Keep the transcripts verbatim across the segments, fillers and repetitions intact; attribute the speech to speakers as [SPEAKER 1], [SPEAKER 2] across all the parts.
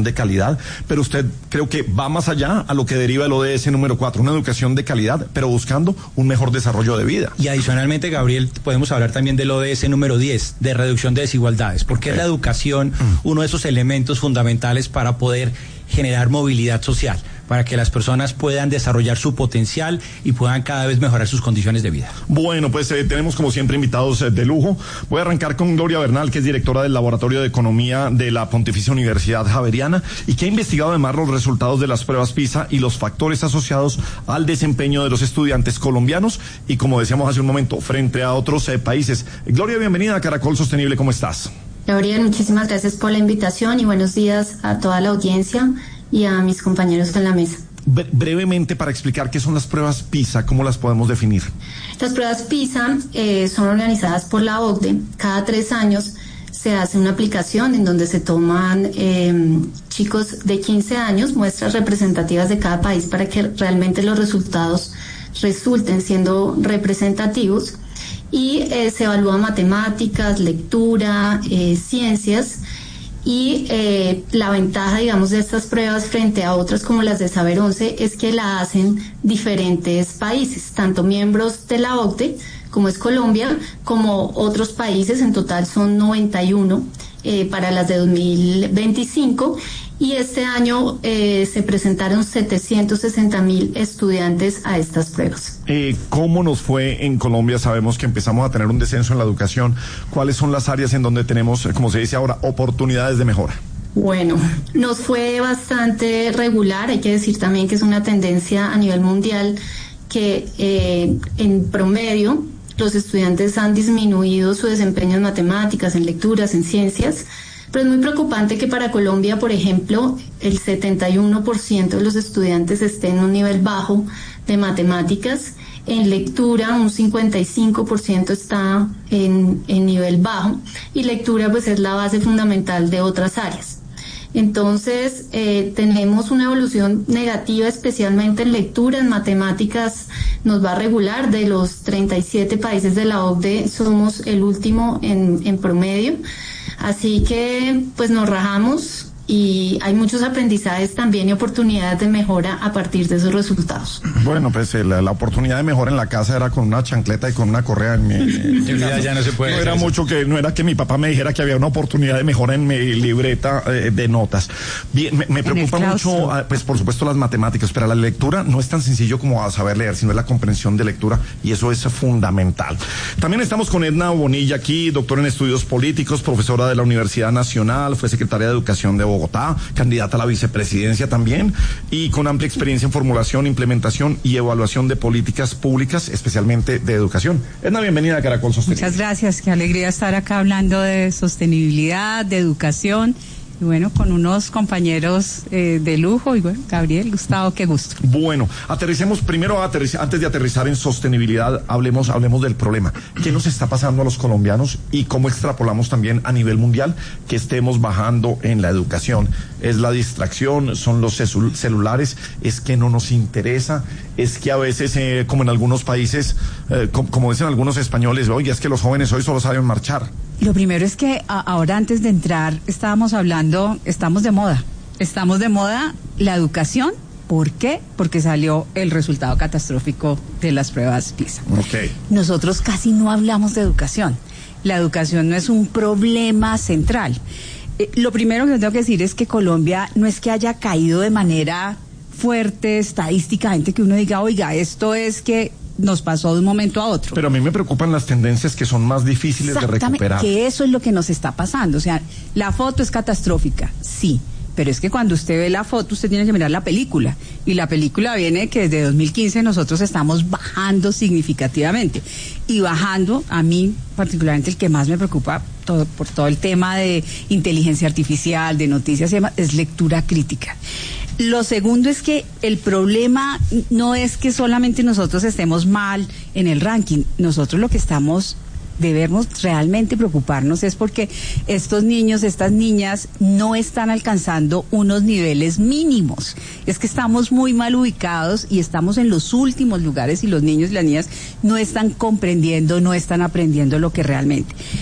[SPEAKER 1] de calidad, pero usted creo que va más allá a lo que deriva el O D S número cuatro, una educación de calidad, pero buscando un mejor desarrollo de vida.
[SPEAKER 2] Y adicionalmente, Gabriel, podemos hablar también del O D S número diez, de reducción de desigualdades, porque okay. es la educación uno de esos elementos fundamentales para poder generar movilidad social, para que las personas puedan desarrollar su potencial y puedan cada vez mejorar sus condiciones de vida.
[SPEAKER 1] Bueno, pues eh, tenemos como siempre invitados eh, de lujo. Voy a arrancar con Gloria Bernal, que es directora del Laboratorio de Economía de la Pontificia Universidad Javeriana y que ha investigado además los resultados de las pruebas PISA y los factores asociados al desempeño de los estudiantes colombianos y, como decíamos hace un momento, frente a otros eh, países. Gloria, bienvenida a Caracol Sostenible, ¿cómo estás?
[SPEAKER 3] Gabriel, muchísimas gracias por la invitación y buenos días a toda la audiencia y a mis compañeros en la mesa.
[SPEAKER 1] Bre- brevemente, para explicar qué son las pruebas PISA, ¿cómo las podemos definir?
[SPEAKER 3] Las pruebas PISA eh, son organizadas por la O C D E. Cada tres años se hace una aplicación en donde se toman eh, chicos de quince años, muestras representativas de cada país para que realmente los resultados resulten siendo representativos. Y eh, se evalúa matemáticas, lectura, eh, ciencias y eh, la ventaja, digamos, de estas pruebas frente a otras como las de Saber once es que la hacen diferentes países, tanto miembros de la O C D E, como es Colombia, como otros países. En total son noventa y uno eh, para las de dos mil veinticinco. Y este año eh, se presentaron setecientos sesenta mil estudiantes a estas pruebas.
[SPEAKER 1] Eh, ¿Cómo nos fue en Colombia? Sabemos que empezamos a tener un descenso en la educación. ¿Cuáles son las áreas en donde tenemos, como se dice ahora, oportunidades de mejora?
[SPEAKER 3] Bueno, nos fue bastante regular. Hay que decir también que es una tendencia a nivel mundial que eh, en promedio los estudiantes han disminuido su desempeño en matemáticas, en lecturas, en ciencias. Pero es muy preocupante que para Colombia, por ejemplo, el setenta y uno por ciento de los estudiantes estén en un nivel bajo de matemáticas. En lectura, un cincuenta y cinco por ciento está en, en nivel bajo. Y lectura, pues, es la base fundamental de otras áreas. Entonces, eh, tenemos una evolución negativa, especialmente en lectura. En matemáticas nos va a regular. De los treinta y siete países de la O C D E, somos el último en, en promedio. Así que, pues, nos rajamos y hay muchos aprendizajes también y oportunidades de mejora a partir de esos resultados.
[SPEAKER 1] Bueno, pues eh, la, la oportunidad de mejora en la casa era con una chancleta y con una correa en mi, en mi
[SPEAKER 2] casa. Ya no se puede.
[SPEAKER 1] No era mucho que, no era que mi papá me dijera que había una oportunidad de mejora en mi libreta eh, de notas. Bien, me, me preocupa mucho, pues por supuesto las matemáticas, pero la lectura no es tan sencillo como saber leer, sino es la comprensión de lectura y eso es fundamental. También estamos con Edna Bonilla aquí, doctora en estudios políticos, profesora de la Universidad Nacional, fue secretaria de Educación de Bogotá, candidata a la vicepresidencia también, y con amplia experiencia en formulación, implementación y evaluación de políticas públicas, especialmente de educación. Edna, bienvenida a Caracol Sostenible.
[SPEAKER 4] Muchas gracias, qué alegría estar acá hablando de sostenibilidad, de educación. Y bueno, con unos compañeros eh, de lujo, y bueno, Gabriel, Gustavo, qué gusto.
[SPEAKER 1] Bueno, aterricemos primero, aterriz, antes de aterrizar en sostenibilidad, hablemos, hablemos del problema. ¿Qué nos está pasando a los colombianos y cómo extrapolamos también a nivel mundial que estemos bajando en la educación? ¿Es la distracción? ¿Son los celulares? ¿Es que no nos interesa? ¿Es que a veces, eh, como en algunos países, eh, como, como dicen algunos españoles, oye, es que los jóvenes hoy solo saben marchar?
[SPEAKER 4] Lo primero es que a, ahora antes de entrar estábamos hablando, estamos de moda, estamos de moda la educación. ¿Por qué? Porque salió el resultado catastrófico de las pruebas PISA.
[SPEAKER 1] Okay.
[SPEAKER 4] Nosotros casi no hablamos de educación. La educación no es un problema central. Eh, lo primero que tengo que decir es que Colombia no es que haya caído de manera fuerte estadísticamente, que uno diga, oiga, esto es que nos pasó de un momento a otro.
[SPEAKER 1] Pero a mí me preocupan las tendencias que son más difíciles de recuperar.
[SPEAKER 4] Que eso es lo que nos está pasando. O sea, la foto es catastrófica, sí, pero es que cuando usted ve la foto, usted tiene que mirar la película. Y la película viene que desde dos mil quince nosotros estamos bajando significativamente. Y bajando, a mí particularmente el que más me preocupa todo, por todo el tema de inteligencia artificial, de noticias y demás, es lectura crítica. Lo segundo es que el problema no es que solamente nosotros estemos mal en el ranking. Nosotros lo que estamos, debemos realmente preocuparnos es porque estos niños, estas niñas no están alcanzando unos niveles mínimos. Es que estamos muy mal ubicados y estamos en los últimos lugares y los niños y las niñas no están comprendiendo, no están aprendiendo lo que realmente.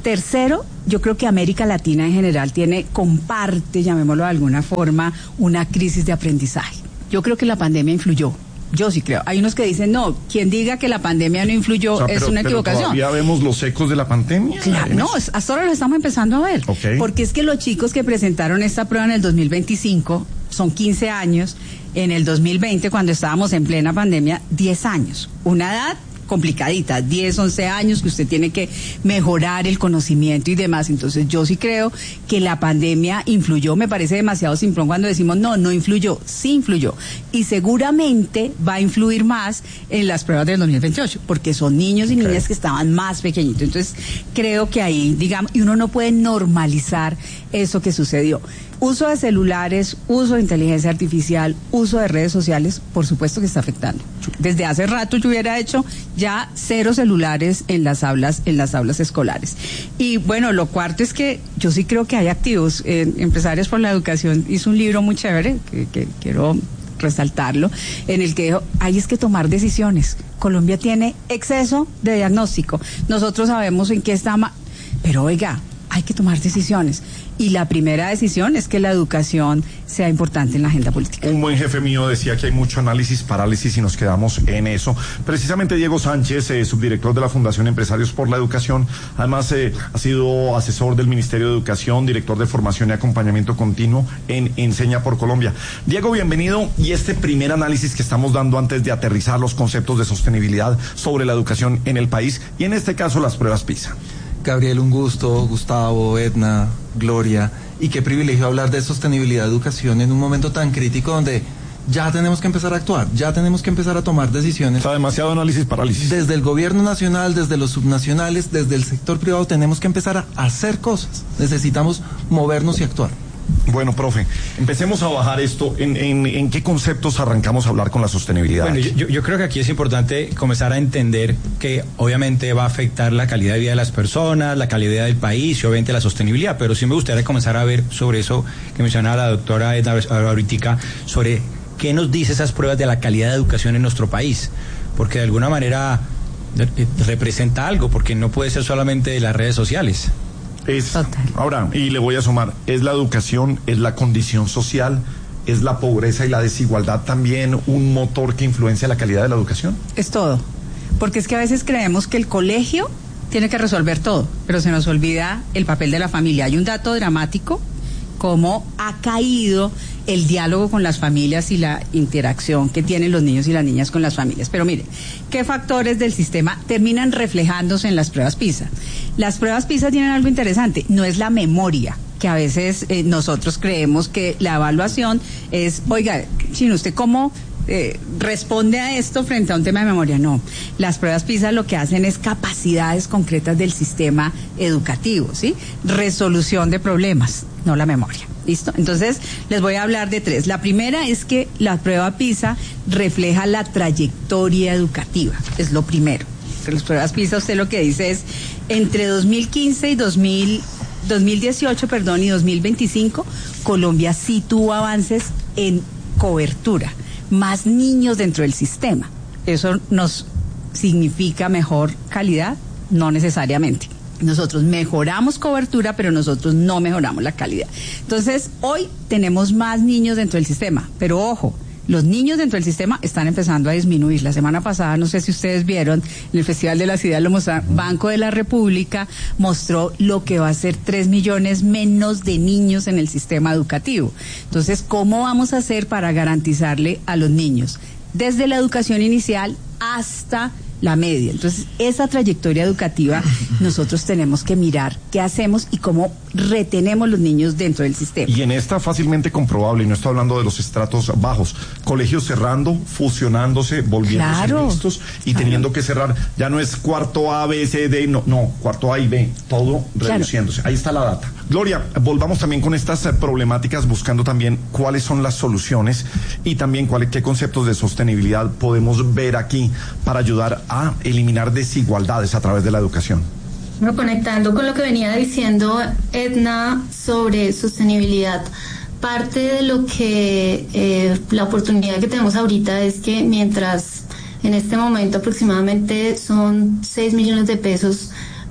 [SPEAKER 4] Tercero, yo creo que América Latina en general tiene, comparte, llamémoslo de alguna forma, una crisis de aprendizaje. Yo creo que la pandemia influyó. Yo sí creo. Hay unos que dicen, no, quien diga que la pandemia no influyó, o sea, es
[SPEAKER 1] pero,
[SPEAKER 4] una equivocación.
[SPEAKER 1] ¿Todavía vemos los ecos de la pandemia?
[SPEAKER 4] Claro, no, hasta ahora lo estamos empezando a ver.
[SPEAKER 1] Okay.
[SPEAKER 4] Porque es que los chicos que presentaron esta prueba en el dos mil veinticinco son quince años, en el dos mil veinte, cuando estábamos en plena pandemia, diez años. Una edad complicadita, diez, once años, que usted tiene que mejorar el conocimiento y demás. Entonces yo sí creo que la pandemia influyó. Me parece demasiado simplón cuando decimos no, no influyó. Sí influyó, y seguramente va a influir más en las pruebas del dos mil veintiocho, porque son niños y niñas okay. que estaban más pequeñitos. Entonces creo que ahí, digamos, y uno no puede normalizar eso que sucedió. Uso de celulares, uso de inteligencia artificial, uso de redes sociales, por supuesto que está afectando. Desde hace rato yo hubiera hecho ya cero celulares en las aulas, en las aulas escolares. Y bueno, lo cuarto es que yo sí creo que hay activos. Eh, Empresarios por la Educación hizo un libro muy chévere, que, que quiero resaltarlo, en el que dijo, hay es que tomar decisiones. Colombia tiene exceso de diagnóstico. Nosotros sabemos en qué está mal, pero oiga, hay que tomar decisiones. Y la primera decisión es que la educación sea importante en la agenda política.
[SPEAKER 1] Un buen jefe mío decía que hay mucho análisis, parálisis y nos quedamos en eso. Precisamente Diego Sánchez, eh, subdirector de la Fundación Empresarios por la Educación, además eh, ha sido asesor del Ministerio de Educación, director de Formación y Acompañamiento Continuo en Enseña por Colombia. Diego, bienvenido. Y este primer análisis que estamos dando antes de aterrizar los conceptos de sostenibilidad sobre la educación en el país y en este caso las pruebas PISA.
[SPEAKER 5] Gabriel, un gusto, Gustavo, Edna, Gloria, y qué privilegio hablar de sostenibilidad de educación en un momento tan crítico donde ya tenemos que empezar a actuar, ya tenemos que empezar a tomar decisiones.
[SPEAKER 1] Está demasiado análisis, parálisis.
[SPEAKER 5] Desde el gobierno nacional, desde los subnacionales, desde el sector privado, tenemos que empezar a hacer cosas. Necesitamos movernos y actuar.
[SPEAKER 1] Bueno, profe, empecemos a bajar esto. ¿En, en, en qué conceptos arrancamos a hablar con la sostenibilidad?
[SPEAKER 2] Bueno, yo, yo creo que aquí es importante comenzar a entender que obviamente va a afectar la calidad de vida de las personas, la calidad del país y obviamente la sostenibilidad, pero sí me gustaría comenzar a ver sobre eso que mencionaba la doctora Edna ahorita, sobre qué nos dice esas pruebas de la calidad de educación en nuestro país, porque de alguna manera representa algo, porque no puede ser solamente de las redes sociales.
[SPEAKER 1] Es, ahora, y le voy a sumar, es la educación, es la condición social, es la pobreza y la desigualdad también un motor que influencia la calidad de la educación.
[SPEAKER 4] Es todo, porque es que a veces creemos que el colegio tiene que resolver todo, pero se nos olvida el papel de la familia. Hay un dato dramático, cómo ha caído el diálogo con las familias y la interacción que tienen los niños y las niñas con las familias. Pero mire, ¿qué factores del sistema terminan reflejándose en las pruebas PISA? Las pruebas PISA tienen algo interesante, no es la memoria, que a veces eh, nosotros creemos que la evaluación es, oiga, si usted cómo eh, responde a esto frente a un tema de memoria. No, las pruebas PISA lo que hacen es capacidades concretas del sistema educativo, ¿sí? Resolución de problemas, no la memoria. ¿Listo? Entonces, les voy a hablar de tres. La primera es que la prueba PISA refleja la trayectoria educativa, es lo primero. Entre las pruebas PISA usted lo que dice es, entre dos mil quince y dos mil, dos mil dieciocho, perdón, y dos mil veinticinco, Colombia sí tuvo avances en cobertura, más niños dentro del sistema. ¿Eso nos significa mejor calidad? No necesariamente. Nosotros mejoramos cobertura, pero nosotros no mejoramos la calidad. Entonces, hoy tenemos más niños dentro del sistema, pero ojo, los niños dentro del sistema están empezando a disminuir. La semana pasada, no sé si ustedes vieron, en el Festival de la Ciudad lo mostraron, Banco de la República mostró lo que va a ser tres millones menos de niños en el sistema educativo. Entonces, ¿cómo vamos a hacer para garantizarle a los niños, desde la educación inicial hasta la media? Entonces, esa trayectoria educativa nosotros tenemos que mirar qué hacemos y cómo retenemos los niños dentro del sistema.
[SPEAKER 1] Y en esta fácilmente comprobable, y no estoy hablando de los estratos bajos, colegios cerrando, fusionándose, volviéndose
[SPEAKER 4] claro,
[SPEAKER 1] mixtos y
[SPEAKER 4] claro.
[SPEAKER 1] teniendo que cerrar. Ya no es cuarto A, B, C, D, no, no, cuarto A y B, todo
[SPEAKER 4] claro.
[SPEAKER 1] reduciéndose. Ahí está la data. Gloria, volvamos también con estas eh, problemáticas, buscando también cuáles son las soluciones y también cuáles, qué conceptos de sostenibilidad podemos ver aquí para ayudar a eliminar desigualdades a través de la educación.
[SPEAKER 3] Bueno, conectando con lo que venía diciendo Edna sobre sostenibilidad, parte de lo que eh, la oportunidad que tenemos ahorita es que mientras en este momento aproximadamente son seis millones de pesos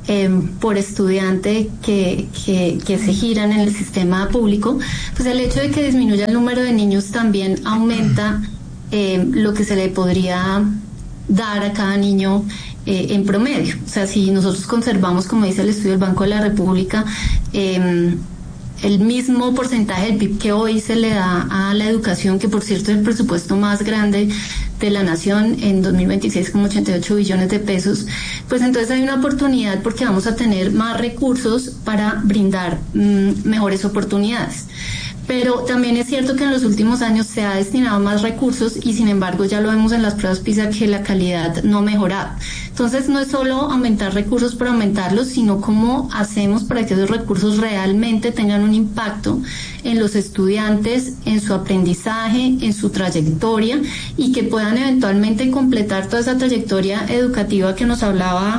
[SPEAKER 3] eh, por estudiante que, que, que se giran en el sistema público, pues el hecho de que disminuya el número de niños también aumenta eh, lo que se le podría dar a cada niño eh, en promedio. O sea, si nosotros conservamos, como dice el estudio del Banco de la República, eh, el mismo porcentaje del P I B que hoy se le da a la educación, que por cierto es el presupuesto más grande de la nación en dos mil veintiséis con ochenta y ocho billones de pesos, pues entonces hay una oportunidad porque vamos a tener más recursos para brindar mmm, mejores oportunidades. Pero también es cierto que en los últimos años se ha destinado más recursos y sin embargo ya lo vemos en las pruebas PISA que la calidad no ha mejorado. Entonces no es solo aumentar recursos por aumentarlos, sino cómo hacemos para que esos recursos realmente tengan un impacto en los estudiantes, en su aprendizaje, en su trayectoria y que puedan eventualmente completar toda esa trayectoria educativa que nos hablaba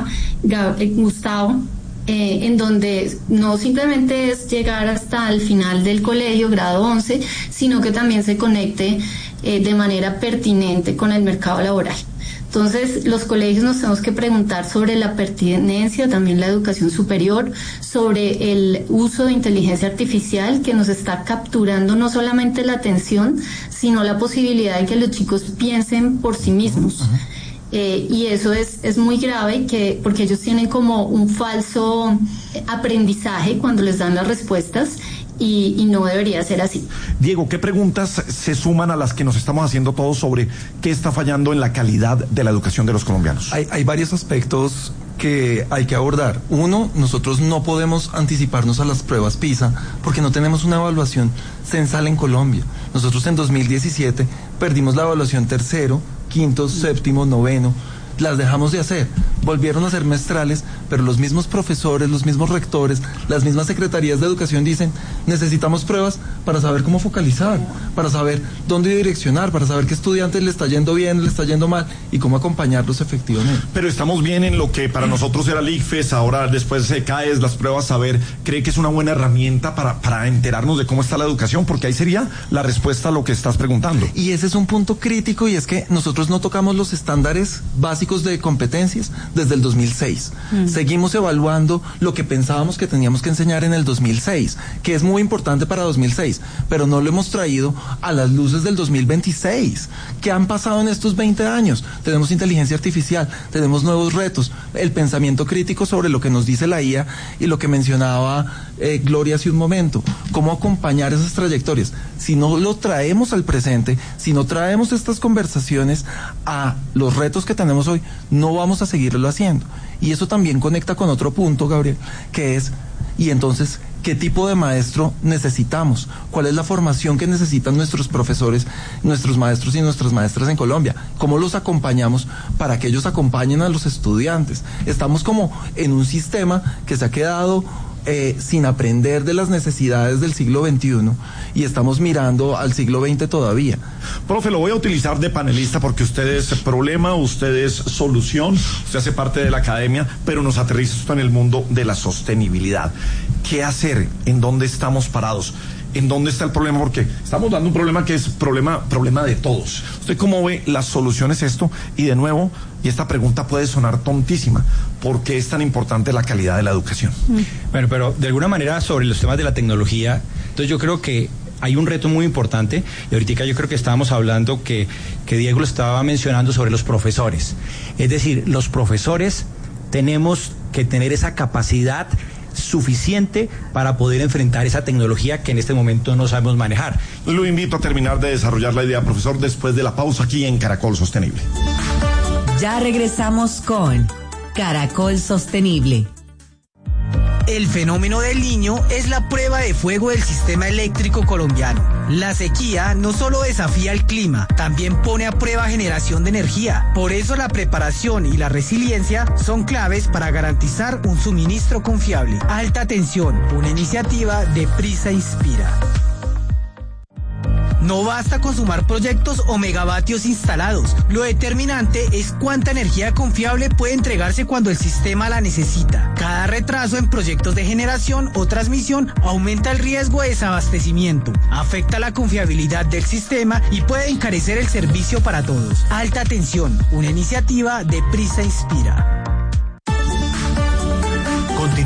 [SPEAKER 3] Gustavo. Eh, en donde no simplemente es llegar hasta el final del colegio, grado once, sino que también se conecte eh, de manera pertinente con el mercado laboral. Entonces, los colegios nos tenemos que preguntar sobre la pertinencia, también la educación superior, sobre el uso de inteligencia artificial que nos está capturando no solamente la atención, sino la posibilidad de que los chicos piensen por sí mismos. Uh-huh. Eh, y eso es, es muy grave que, porque ellos tienen como un falso aprendizaje cuando les dan las respuestas y, y no debería ser así.
[SPEAKER 1] Diego, ¿qué preguntas se suman a las que nos estamos haciendo todos sobre qué está fallando en la calidad de la educación de los colombianos?
[SPEAKER 5] Hay, hay varios aspectos que hay que abordar. Uno, nosotros no podemos anticiparnos a las pruebas PISA porque no tenemos una evaluación censal en Colombia. Nosotros en dos mil diecisiete perdimos la evaluación tercero, quinto, séptimo, noveno, las dejamos de hacer, volvieron a ser mestrales, pero los mismos profesores, los mismos rectores, las mismas secretarías de educación dicen, necesitamos pruebas para saber cómo focalizar, para saber dónde direccionar, para saber qué estudiantes le está yendo bien, le está yendo mal y cómo acompañarlos efectivamente.
[SPEAKER 1] Pero estamos bien en lo que para nosotros era el ICFES, ahora después se cae las pruebas, saber, ¿cree que es una buena herramienta para, para enterarnos de cómo está la educación? Porque ahí sería la respuesta a lo que estás preguntando.
[SPEAKER 5] Y ese es un punto crítico y es que nosotros no tocamos los estándares básicos de competencias desde el dos mil seis. Mm. Seguimos evaluando lo que pensábamos que teníamos que enseñar en el dos mil seis, que es muy importante para dos mil seis, pero no lo hemos traído a las luces del dos mil veintiséis. ¿Qué han pasado en estos veinte años? Tenemos inteligencia artificial, tenemos nuevos retos, el pensamiento crítico sobre lo que nos dice la I A y lo que mencionaba eh, Gloria hace un momento, cómo acompañar esas trayectorias. Si no lo traemos al presente, si no traemos estas conversaciones a los retos que tenemos hoy, no vamos a seguirlo haciendo. Y eso también conecta con otro punto, Gabriel, que es, y entonces, ¿qué tipo de maestro necesitamos? ¿Cuál es la formación que necesitan nuestros profesores, nuestros maestros y nuestras maestras en Colombia? ¿Cómo los acompañamos para que ellos acompañen a los estudiantes? Estamos como en un sistema que se ha quedado Eh, sin aprender de las necesidades del siglo veintiuno y estamos mirando al siglo veinte todavía.
[SPEAKER 1] Profe, lo voy a utilizar de panelista porque usted es problema, usted es solución, usted hace parte de la academia, pero nos aterriza esto en el mundo de la sostenibilidad. ¿Qué hacer? ¿En dónde estamos parados? ¿En dónde está el problema? Porque estamos dando un problema que es problema, problema de todos. ¿Usted cómo ve las soluciones a esto? Y de nuevo, y esta pregunta puede sonar tontísima, ¿por qué es tan importante la calidad de la educación?
[SPEAKER 2] Bueno, pero de alguna manera sobre los temas de la tecnología, entonces yo creo que hay un reto muy importante, y ahorita yo creo que estábamos hablando que, que Diego lo estaba mencionando sobre los profesores. Es decir, los profesores tenemos que tener esa capacidad suficiente para poder enfrentar esa tecnología que en este momento no sabemos manejar.
[SPEAKER 1] Lo invito a terminar de desarrollar la idea, profesor, después de la pausa aquí en Caracol Sostenible.
[SPEAKER 6] Ya regresamos con Caracol Sostenible.
[SPEAKER 7] El fenómeno del Niño es la prueba de fuego del sistema eléctrico colombiano. La sequía no solo desafía el clima, también pone a prueba generación de energía. Por eso la preparación y la resiliencia son claves para garantizar un suministro confiable. Alta tensión, una iniciativa de Prisa Inspira. No basta con sumar proyectos o megavatios instalados. Lo determinante es cuánta energía confiable puede entregarse cuando el sistema la necesita. Cada retraso en proyectos de generación o transmisión aumenta el riesgo de desabastecimiento, afecta la confiabilidad del sistema y puede encarecer el servicio para todos. Alta tensión, una iniciativa de Prisa Inspira.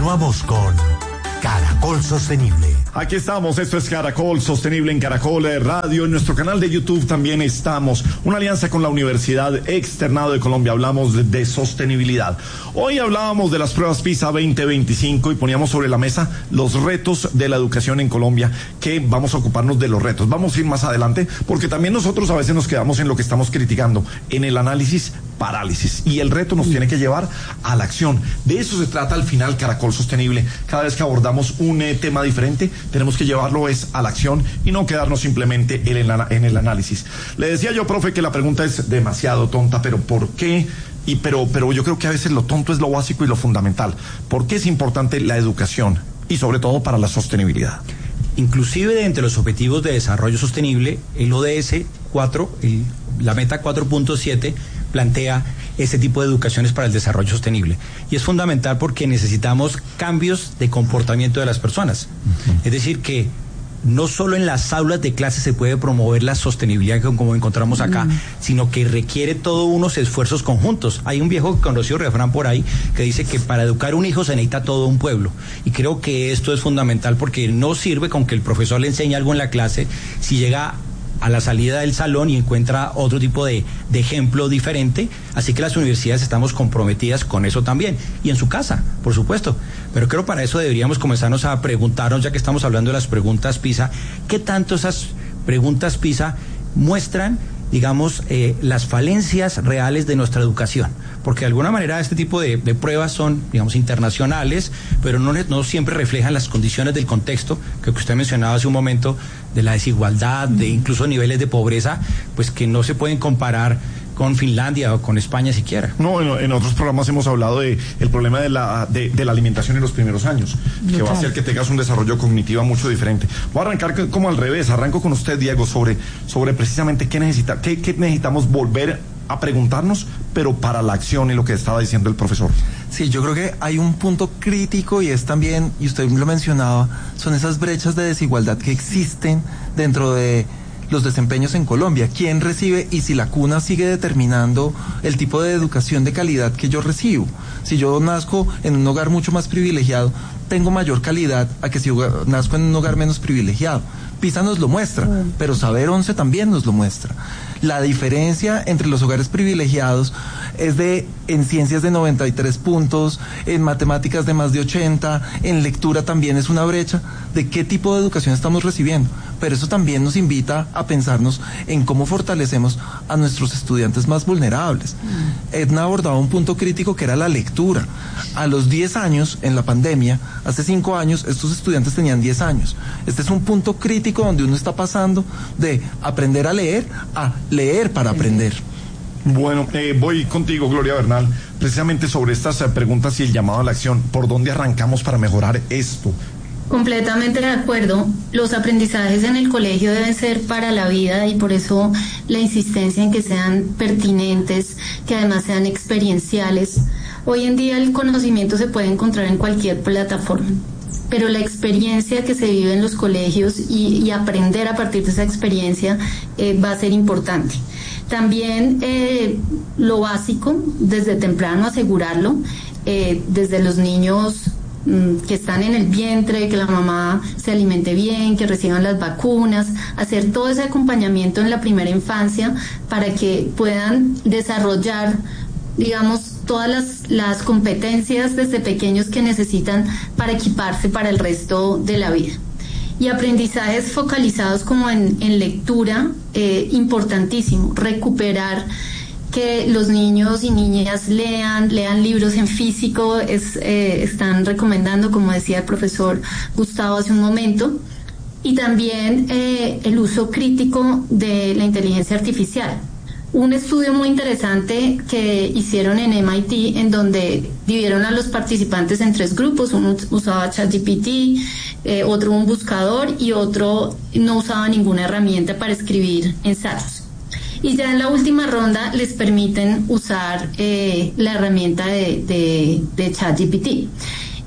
[SPEAKER 8] Continuamos con Caracol Sostenible.
[SPEAKER 1] Aquí estamos, esto es Caracol Sostenible en Caracol Radio. En nuestro canal de YouTube también estamos. Una alianza con la Universidad Externado de Colombia. Hablamos de, de sostenibilidad. Hoy hablábamos de las pruebas PISA veinte veinticinco y poníamos sobre la mesa los retos de la educación en Colombia, que vamos a ocuparnos de los retos. Vamos a ir más adelante, porque también nosotros a veces nos quedamos en lo que estamos criticando, en el análisis parálisis. Y el reto nos tiene que llevar a la acción. De eso se trata al final Caracol Sostenible. Cada vez que abordamos un eh, tema diferente, tenemos que llevarlo es a la acción y no quedarnos simplemente en el, en el análisis. Le decía yo, profe, que la pregunta es demasiado tonta, pero ¿por qué? Y pero, pero yo creo que a veces lo tonto es lo básico y lo fundamental. ¿Por qué es importante la educación? Y sobre todo para la sostenibilidad.
[SPEAKER 2] Inclusive de entre los objetivos de desarrollo sostenible, el O D S cuatro, el, la meta cuatro punto siete, plantea ese tipo de educaciones para el desarrollo sostenible. Y es fundamental porque necesitamos cambios de comportamiento de las personas. Uh-huh. Es decir, que no solo en las aulas de clase se puede promover la sostenibilidad como encontramos acá, uh-huh, sino que requiere todos unos esfuerzos conjuntos. Hay un viejo conocido refrán por ahí que dice que para educar un hijo se necesita todo un pueblo. Y creo que esto es fundamental porque no sirve con que el profesor le enseñe algo en la clase si llega a la salida del salón y encuentra otro tipo de, de ejemplo diferente. Así que las universidades estamos comprometidas con eso también. Y en su casa, por supuesto. Pero creo para eso deberíamos comenzarnos a preguntarnos, ya que estamos hablando de las preguntas PISA, ¿qué tanto esas preguntas PISA muestran, digamos, eh, las falencias reales de nuestra educación? Porque de alguna manera este tipo de, de pruebas son, digamos, internacionales, pero no, no siempre reflejan las condiciones del contexto que usted mencionaba hace un momento, de la desigualdad, de incluso niveles de pobreza, pues que no se pueden comparar con Finlandia o con España siquiera.
[SPEAKER 1] No, en, en otros programas hemos hablado de el problema de la de, de la alimentación en los primeros años, que Total. va a hacer que tengas un desarrollo cognitivo mucho diferente. Voy a arrancar como al revés, arranco con usted, Diego, sobre, sobre precisamente qué necesita, qué, qué necesitamos volver a preguntarnos, pero para la acción y lo que estaba diciendo el profesor.
[SPEAKER 5] Sí, yo creo que hay un punto crítico y es también, y usted lo mencionaba, son esas brechas de desigualdad que existen dentro de los desempeños en Colombia. ¿Quién recibe y si la cuna sigue determinando el tipo de educación de calidad que yo recibo? Si yo nazco en un hogar mucho más privilegiado, tengo mayor calidad a que si nazco en un hogar menos privilegiado. PISA nos lo muestra, pero Saber once también nos lo muestra. La diferencia entre los hogares privilegiados es de, en ciencias de noventa y tres puntos, en matemáticas de más de ochenta, en lectura también es una brecha de qué tipo de educación estamos recibiendo. Pero eso también nos invita a pensarnos en cómo fortalecemos a nuestros estudiantes más vulnerables. Mm. Edna abordaba un punto crítico que era la lectura. A los diez años, en la pandemia, hace cinco años, estos estudiantes tenían diez años. Este es un punto crítico donde uno está pasando de aprender a leer a leer para aprender.
[SPEAKER 1] Bueno, eh, voy contigo, Gloria Bernal, precisamente sobre estas eh, preguntas y el llamado a la acción. ¿Por dónde arrancamos para mejorar esto?
[SPEAKER 3] Completamente de acuerdo. Los aprendizajes en el colegio deben ser para la vida y por eso la insistencia en que sean pertinentes, que además sean experienciales. Hoy en día el conocimiento se puede encontrar en cualquier plataforma, pero la experiencia que se vive en los colegios y, y aprender a partir de esa experiencia eh, va a ser importante. También eh, lo básico, desde temprano asegurarlo, eh, desde los niños que están en el vientre, que la mamá se alimente bien, que reciban las vacunas, hacer todo ese acompañamiento en la primera infancia para que puedan desarrollar, digamos, todas las, las competencias desde pequeños que necesitan para equiparse para el resto de la vida. Y aprendizajes focalizados como en, en lectura, eh, importantísimo, recuperar que los niños y niñas lean, lean libros en físico, es, eh, están recomendando, como decía el profesor Gustavo hace un momento, y también eh, el uso crítico de la inteligencia artificial. Un estudio muy interesante que hicieron en M I T, en donde dividieron a los participantes en tres grupos, uno usaba ChatGPT, eh, otro un buscador y otro no usaba ninguna herramienta para escribir ensayos. Y ya en la última ronda les permiten usar eh, la herramienta de, de, de ChatGPT.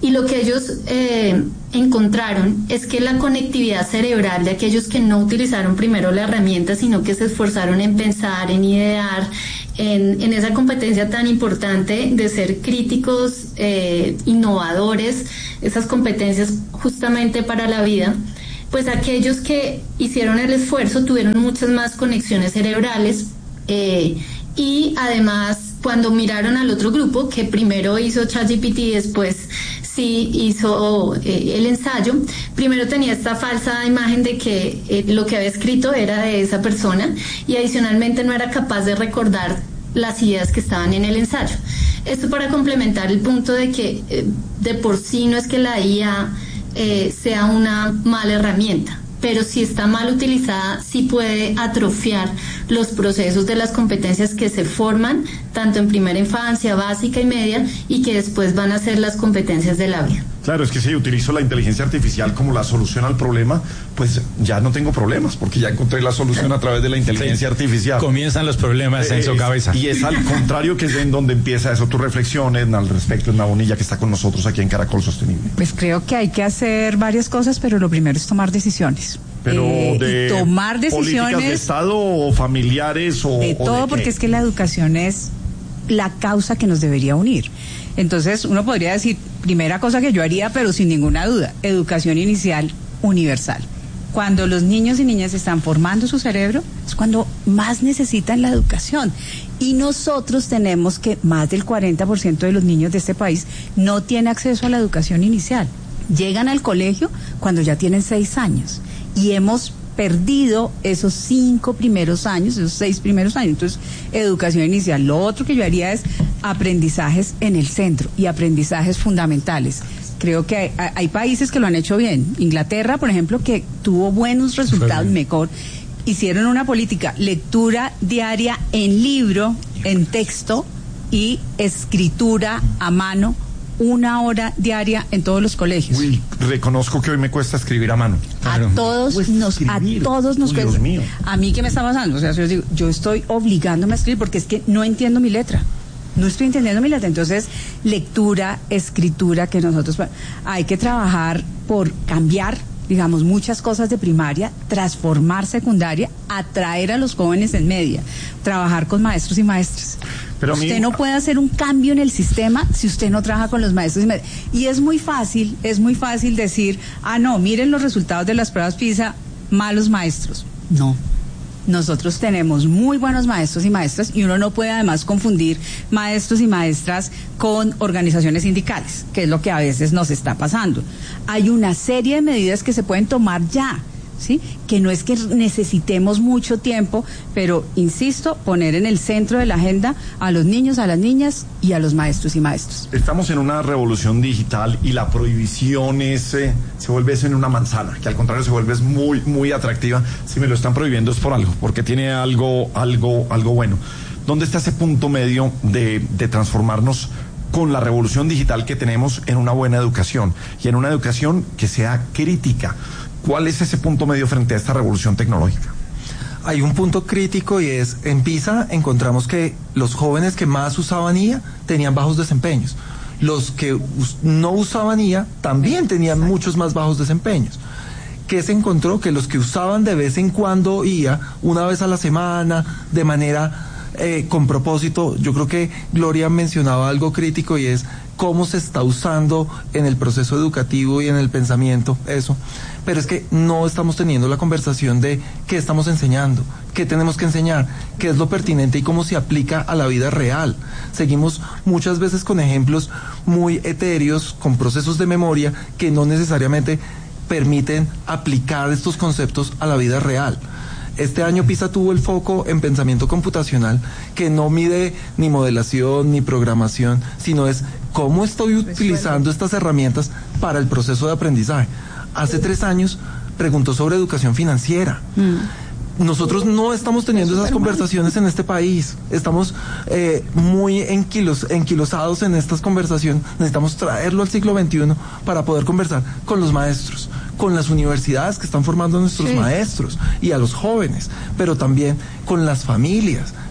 [SPEAKER 3] Y lo que ellos eh, encontraron es que la conectividad cerebral de aquellos que no utilizaron primero la herramienta, sino que se esforzaron en pensar, en idear, en, en esa competencia tan importante de ser críticos, eh, innovadores, esas competencias justamente para la vida, pues aquellos que hicieron el esfuerzo tuvieron muchas más conexiones cerebrales eh, y además cuando miraron al otro grupo que primero hizo ChatGPT y después sí hizo eh, el ensayo, primero tenía esta falsa imagen de que eh, lo que había escrito era de esa persona y adicionalmente no era capaz de recordar las ideas que estaban en el ensayo. Esto para complementar el punto de que eh, de por sí no es que la I A eh, sea una mala herramienta, pero si está mal utilizada sí puede atrofiar los procesos de las competencias que se forman tanto en primera infancia, básica y media y que después van a ser las competencias de la vida.
[SPEAKER 1] Claro, es que si utilizo la inteligencia artificial como la solución al problema, pues ya no tengo problemas, porque ya encontré la solución a través de la inteligencia sí, artificial.
[SPEAKER 2] Comienzan los problemas eh, en su cabeza.
[SPEAKER 1] Y es al contrario que es en donde empieza eso. Tu reflexión al respecto, Edna Bonilla, que está con nosotros aquí en Caracol Sostenible.
[SPEAKER 4] Pues creo que hay que hacer varias cosas, pero lo primero es tomar decisiones.
[SPEAKER 1] Pero eh,
[SPEAKER 4] de tomar decisiones
[SPEAKER 1] políticas de Estado o familiares o
[SPEAKER 4] de todo,
[SPEAKER 1] o de
[SPEAKER 4] porque es que la educación es la causa que nos debería unir. Entonces uno podría decir, primera cosa que yo haría, pero sin ninguna duda, educación inicial universal. Cuando los niños y niñas están formando su cerebro, es cuando más necesitan la educación. Y nosotros tenemos que más del cuarenta por ciento de los niños de este país no tiene acceso a la educación inicial. Llegan al colegio cuando ya tienen seis años. Y hemos perdido esos cinco primeros años, esos seis primeros años. Entonces, educación inicial. Lo otro que yo haría es aprendizajes en el centro y aprendizajes fundamentales. Creo que hay, hay países que lo han hecho bien. Inglaterra, por ejemplo, que tuvo buenos resultados, mejor. Hicieron una política, lectura diaria en libro, en texto y escritura a mano, una hora diaria en todos los colegios.
[SPEAKER 1] Uy, reconozco que hoy me cuesta escribir a mano.
[SPEAKER 4] Claro. A todos pues nos, escribir. a todos nos
[SPEAKER 1] Uy,
[SPEAKER 4] cuesta.
[SPEAKER 1] Dios mío.
[SPEAKER 4] A mí, ¿qué me está pasando? O sea, yo digo, yo estoy obligándome a escribir porque es que no entiendo mi letra. No estoy entendiendo mi letra. Entonces, lectura, escritura, que nosotros hay que trabajar por cambiar, digamos, muchas cosas de primaria, transformar secundaria, atraer a los jóvenes en media, trabajar con maestros y maestras. Pero usted mí... no puede hacer un cambio en el sistema si usted no trabaja con los maestros y maestras. Y es muy fácil, es muy fácil decir, ah, no, miren los resultados de las pruebas PISA, malos maestros. No. Nosotros tenemos muy buenos maestros y maestras y uno no puede además confundir maestros y maestras con organizaciones sindicales, que es lo que a veces nos está pasando. Hay una serie de medidas que se pueden tomar ya, ¿sí? Que no es que necesitemos mucho tiempo, pero insisto, poner en el centro de la agenda a los niños, a las niñas y a los maestros y maestros.
[SPEAKER 1] Estamos en una revolución digital y la prohibición es, eh, se vuelve eso en una manzana, que al contrario se vuelve es muy, muy atractiva. Si me lo están prohibiendo es por algo, porque tiene algo, algo, algo bueno. ¿Dónde está ese punto medio de, de transformarnos con la revolución digital que tenemos en una buena educación y en una educación que sea crítica? ¿Cuál es ese punto medio frente a esta revolución tecnológica?
[SPEAKER 5] Hay un punto crítico y es, en PISA encontramos que los jóvenes que más usaban I A tenían bajos desempeños. Los que us- no usaban I A también tenían muchos más bajos desempeños. ¿Qué se encontró? Que los que usaban de vez en cuando I A, una vez a la semana, de manera eh, con propósito, yo creo que Gloria mencionaba algo crítico y es cómo se está usando en el proceso educativo y en el pensamiento eso. Pero es que no estamos teniendo la conversación de qué estamos enseñando, qué tenemos que enseñar, qué es lo pertinente y cómo se aplica a la vida real. Seguimos muchas veces con ejemplos muy etéreos, con procesos de memoria que no necesariamente permiten aplicar estos conceptos a la vida real. Este año PISA tuvo el foco en pensamiento computacional, que no mide ni modelación ni programación, sino es cómo estoy utilizando estas herramientas para el proceso de aprendizaje. Hace tres años preguntó sobre educación financiera. Mm. Nosotros no estamos teniendo esas conversaciones en este país. Estamos eh, muy enquilos, enquilosados en estas conversaciones. Necesitamos traerlo al siglo veintiuno para poder conversar con los maestros, con las universidades que están formando a nuestros sí. maestros y a los jóvenes, pero también con las familias,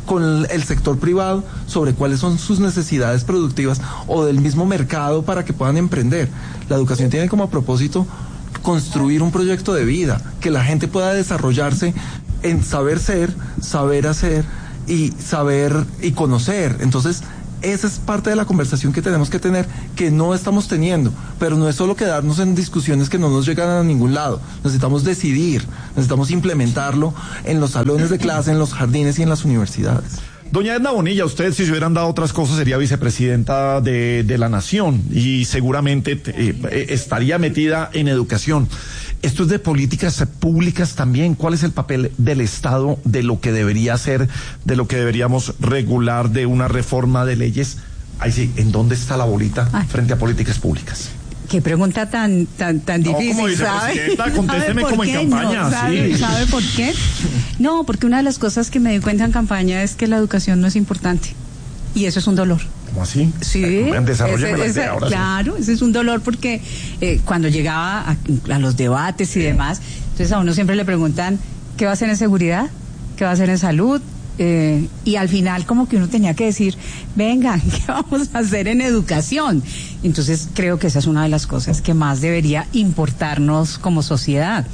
[SPEAKER 5] con el sector privado sobre cuáles son sus necesidades productivas o del mismo mercado para que puedan emprender. La educación tiene como propósito construir un proyecto de vida, que la gente pueda desarrollarse en saber ser, saber hacer y saber y conocer. Entonces, esa es parte de la conversación que tenemos que tener, que no estamos teniendo, pero no es solo quedarnos en discusiones que no nos llegan a ningún lado. Necesitamos decidir, necesitamos implementarlo en los salones de clase, en los jardines y en las universidades.
[SPEAKER 1] Doña Edna Bonilla, usted, si se hubieran dado otras cosas, sería vicepresidenta de, de la Nación y seguramente eh, estaría metida en educación. Esto es de políticas públicas también. ¿Cuál es el papel del Estado, de lo que debería hacer, de lo que deberíamos regular, de una reforma de leyes? Ahí sí, ¿en dónde está la bolita Ay. frente a políticas públicas?
[SPEAKER 4] Qué pregunta tan tan tan
[SPEAKER 1] no,
[SPEAKER 4] difícil,
[SPEAKER 1] como
[SPEAKER 4] ¿sabe?
[SPEAKER 1] Contésteme como
[SPEAKER 4] qué?
[SPEAKER 1] en campaña,
[SPEAKER 4] no, ¿sabe,
[SPEAKER 1] sí.
[SPEAKER 4] ¿Sabe por qué? No, porque una de las cosas que me di cuenta en campaña es que la educación no es importante. Y eso es un dolor.
[SPEAKER 1] ¿Cómo así?
[SPEAKER 4] Sí.
[SPEAKER 1] Desarrolleme la
[SPEAKER 4] ese,
[SPEAKER 1] idea ahora.
[SPEAKER 4] Claro, sí. Ese es un dolor porque eh, cuando llegaba a, a los debates y demás, entonces a uno siempre le preguntan, ¿qué va a hacer en seguridad? ¿Qué va a hacer en salud? Eh, y al final como que uno tenía que decir, venga, ¿qué vamos a hacer en educación? Entonces creo que esa es una de las cosas que más debería importarnos como sociedad.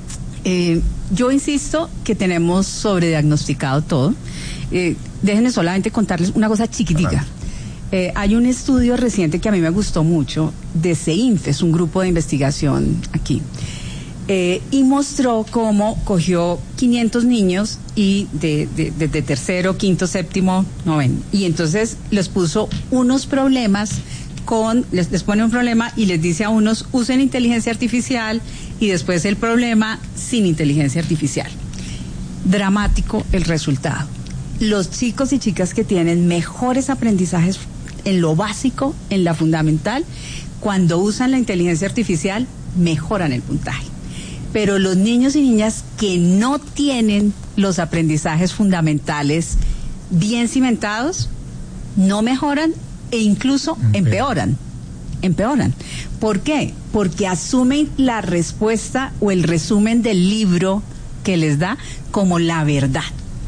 [SPEAKER 4] Eh, yo insisto que tenemos sobrediagnosticado todo. Eh, déjenme solamente contarles una cosa chiquitica. Eh, hay un estudio reciente que a mí me gustó mucho de CEINF, es un grupo de investigación aquí. Eh, y mostró cómo cogió quinientos niños y de, de, de, de tercero, quinto, séptimo, noveno. Y entonces les puso unos problemas con, les, les pone un problema y les dice a unos, usen inteligencia artificial, y después el problema sin inteligencia artificial. Dramático el resultado. Los chicos y chicas que tienen mejores aprendizajes en lo básico, en la fundamental, cuando usan la inteligencia artificial, mejoran el puntaje. Pero los niños y niñas que no tienen los aprendizajes fundamentales bien cimentados, no mejoran e incluso empeoran. Empeoran. ¿Por qué? Porque asumen la respuesta o el resumen del libro que les da como la verdad.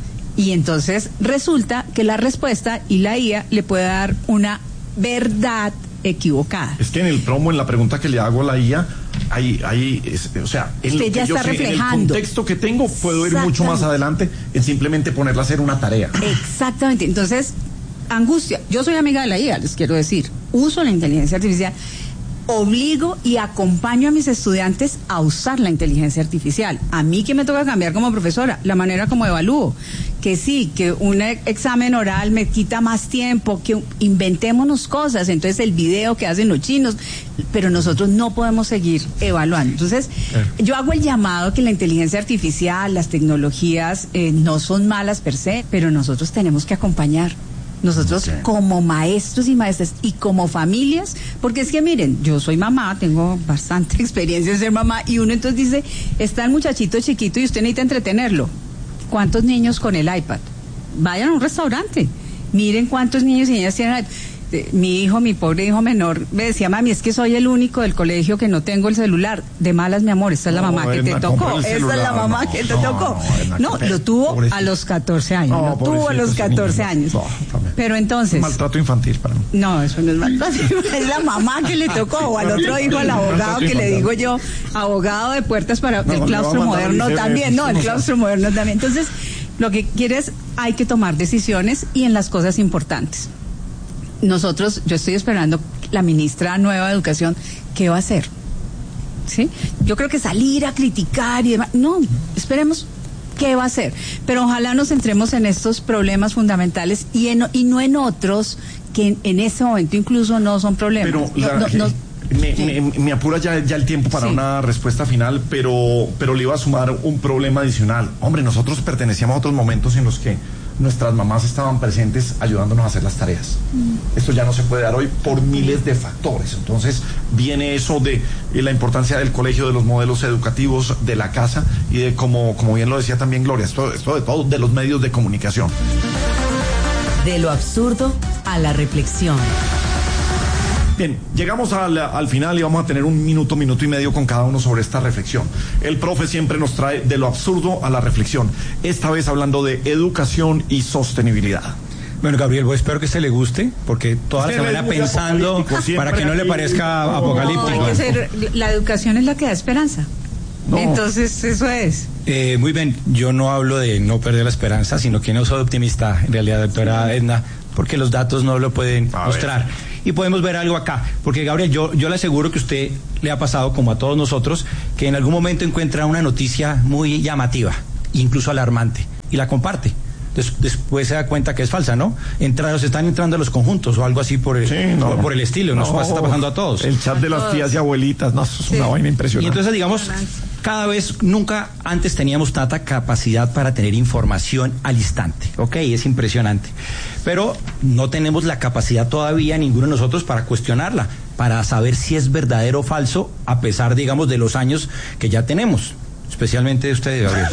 [SPEAKER 4] Y entonces resulta que la respuesta y la I A le puede dar una verdad equivocada.
[SPEAKER 1] Es que en el promo, en la pregunta que le hago a la I A, ahí, ahí, es, o sea, en
[SPEAKER 4] Usted
[SPEAKER 1] lo que
[SPEAKER 4] ya
[SPEAKER 1] yo
[SPEAKER 4] está
[SPEAKER 1] sé,
[SPEAKER 4] reflejando.
[SPEAKER 1] en el contexto que tengo, puedo ir mucho más adelante en simplemente ponerla a hacer una tarea.
[SPEAKER 4] Exactamente. Entonces, angustia. Yo soy amiga de la I A, les quiero decir. Uso la inteligencia artificial. Obligo y acompaño a mis estudiantes a usar la inteligencia artificial. A mí que me toca cambiar como profesora, la manera como evalúo. Que sí, que un examen oral me quita más tiempo, que inventémonos cosas, entonces el video que hacen los chinos, pero nosotros no podemos seguir evaluando. Entonces, eh. yo hago el llamado que la inteligencia artificial, las tecnologías eh, no son malas per se, pero nosotros tenemos que acompañar. Nosotros okay. como maestros y maestras y como familias, porque es que miren, yo soy mamá, tengo bastante experiencia en ser mamá, y uno entonces dice, está el muchachito chiquito y usted necesita entretenerlo. ¿Cuántos niños con el iPad? Vayan a un restaurante, miren cuántos niños y niñas tienen iPad. Mi hijo, mi pobre hijo menor, me decía, mami, es que soy el único del colegio que no tengo el celular. De malas, mi amor, esta es la
[SPEAKER 1] no,
[SPEAKER 4] mamá que te tocó. Esta es la mamá no, que te no, tocó. No, no lo tuvo pobrecito. a los catorce años. No, lo tuvo a los catorce años. No, Pero entonces.
[SPEAKER 1] Es maltrato infantil para mí.
[SPEAKER 4] No, eso no es maltrato infantil. Es la mamá que le tocó. O al otro hijo, al abogado que le digo yo, abogado de puertas para no, el claustro moderno también. No, el claustro moderno también. Entonces, lo que quieres, hay que tomar decisiones y en las cosas importantes. Nosotros, yo estoy esperando la ministra nueva de Educación, ¿qué va a hacer? ¿Sí? Yo creo que salir a criticar y demás, no, esperemos qué va a hacer, pero ojalá nos centremos en estos problemas fundamentales y, en, y no en otros que en, en este momento incluso no son problemas.
[SPEAKER 1] Pero la, no, no, no, me, me, me apura ya, ya el tiempo para sí. una respuesta final, pero, pero le iba a sumar un problema adicional. Hombre, nosotros pertenecíamos a otros momentos en los que nuestras mamás estaban presentes ayudándonos a hacer las tareas. Mm. Esto ya no se puede dar hoy por miles de factores. Entonces viene eso de eh, la importancia del colegio, de los modelos educativos, de la casa y de, como, como bien lo decía también Gloria, esto, esto de todo, de los medios de comunicación.
[SPEAKER 6] De lo absurdo a la reflexión.
[SPEAKER 1] Bien, llegamos al, al final y vamos a tener un minuto, minuto y medio con cada uno sobre esta reflexión. El profe siempre nos trae de lo absurdo a la reflexión, esta vez hablando de educación y sostenibilidad.
[SPEAKER 2] Bueno, Gabriel, pues espero que se le guste, porque toda la semana pensando para que no le parezca no, apocalíptico.
[SPEAKER 4] No, hay que ser, la educación es la que da esperanza. No. Entonces, eso es.
[SPEAKER 2] Eh, muy bien, yo no hablo de no perder la esperanza, sino que no soy optimista, en realidad, doctora Edna, porque los datos no lo pueden a mostrar. Ver. Y podemos ver algo acá, porque Gabriel, yo, yo le aseguro que a usted le ha pasado, como a todos nosotros, que en algún momento encuentra una noticia muy llamativa, incluso alarmante, y la comparte. Des, después se da cuenta que es falsa, ¿no? Entraron, se están entrando a los conjuntos o algo así por el, sí, no, por, por el estilo, no, nos está pasando a todos.
[SPEAKER 1] El chat de las tías y abuelitas, no, eso es sí. una vaina impresionante.
[SPEAKER 2] Y entonces, digamos, cada vez, nunca antes teníamos tanta capacidad para tener información al instante, ¿ok? Es impresionante. Pero no tenemos la capacidad todavía, ninguno de nosotros, para cuestionarla, para saber si es verdadero o falso, a pesar, digamos, de los años que ya tenemos. Especialmente usted, Gabriel.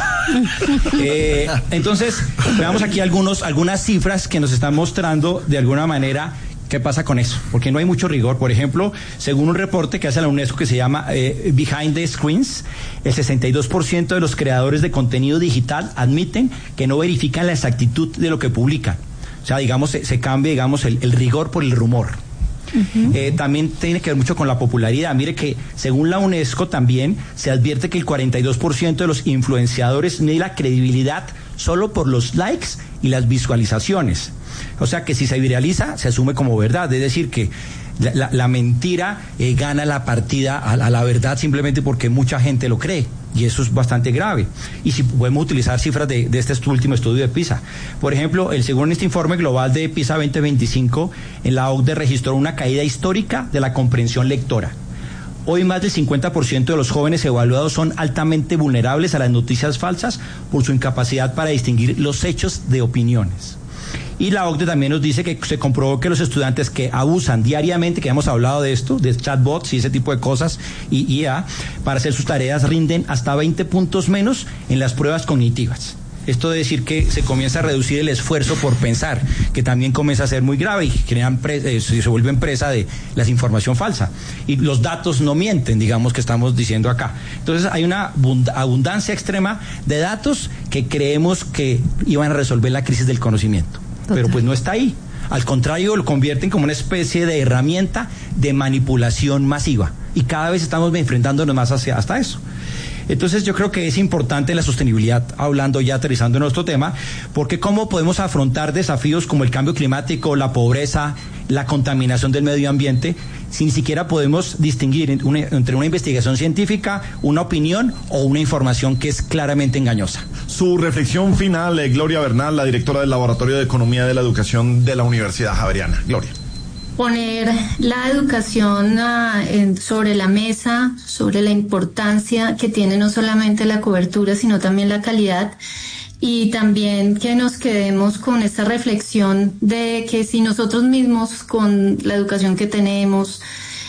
[SPEAKER 2] eh, entonces, veamos aquí algunos, algunas cifras que nos están mostrando de alguna manera qué pasa con eso, porque no hay mucho rigor. Por ejemplo, según un reporte que hace la UNESCO que se llama eh, Behind the Screens, el sesenta y dos por ciento de los creadores de contenido digital admiten que no verifican la exactitud de lo que publican. O sea, digamos, se, se cambia, digamos, el, el rigor por el rumor. Uh-huh. Eh, también tiene que ver mucho con la popularidad. Mire que según la UNESCO también se advierte que el cuarenta y dos por ciento de los influenciadores mide la credibilidad solo por los likes y las visualizaciones. O sea que si se viraliza se asume como verdad, es decir que la, la, la mentira eh, gana la partida a, a la verdad simplemente porque mucha gente lo cree. Y eso es bastante grave. Y si podemos utilizar cifras de, de este último estudio de PISA. Por ejemplo, el, según este informe global de PISA veinte veinticinco, en la O C D E registró una caída histórica de la comprensión lectora. Hoy más del cincuenta por ciento de los jóvenes evaluados son altamente vulnerables a las noticias falsas por su incapacidad para distinguir los hechos de opiniones. Y la O C D E también nos dice que se comprobó que los estudiantes que abusan diariamente, que hemos hablado de esto, de chatbots y ese tipo de cosas, y I A, para hacer sus tareas rinden hasta veinte puntos menos en las pruebas cognitivas. Esto de decir que se comienza a reducir el esfuerzo por pensar, que también comienza a ser muy grave y crean pre- eh, se vuelven presa de la información falsa. Y los datos no mienten, digamos, que estamos diciendo acá. Entonces hay una abundancia extrema de datos que creemos que iban a resolver la crisis del conocimiento. Total. Pero pues no está ahí. Al contrario, lo convierten como una especie de herramienta de manipulación masiva. Y cada vez estamos enfrentándonos más hacia, hasta eso. Entonces yo creo que es importante la sostenibilidad, hablando ya, aterrizando en nuestro tema, porque cómo podemos afrontar desafíos como el cambio climático, la pobreza, la contaminación del medio ambiente, si ni siquiera podemos distinguir una, entre una investigación científica, una opinión o una información que es claramente engañosa.
[SPEAKER 1] Su reflexión final, eh, Gloria Bernal, la directora del Laboratorio de Economía de la Educación de la Universidad Javeriana. Gloria.
[SPEAKER 3] Poner la educación uh, en, sobre la mesa, sobre la importancia que tiene no solamente la cobertura, sino también la calidad, y también que nos quedemos con esta reflexión de que si nosotros mismos, con la educación que tenemos,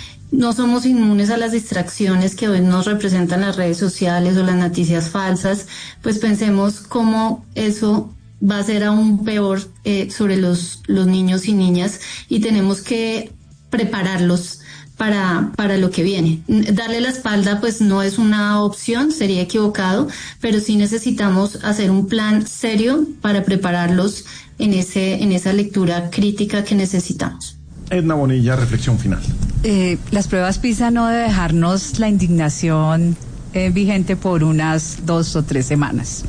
[SPEAKER 3] no somos inmunes a las distracciones que hoy nos representan las redes sociales o las noticias falsas, pues pensemos cómo eso va a ser aún peor eh, sobre los, los niños y niñas, y tenemos que prepararlos para, para lo que viene. Darle la espalda pues no es una opción, sería equivocado, pero sí necesitamos hacer un plan serio para prepararlos en ese, en esa lectura crítica que necesitamos.
[SPEAKER 1] Edna Bonilla, reflexión final.
[SPEAKER 4] Eh, las pruebas PISA no deben dejarnos la indignación eh, vigente por unas dos o tres semanas.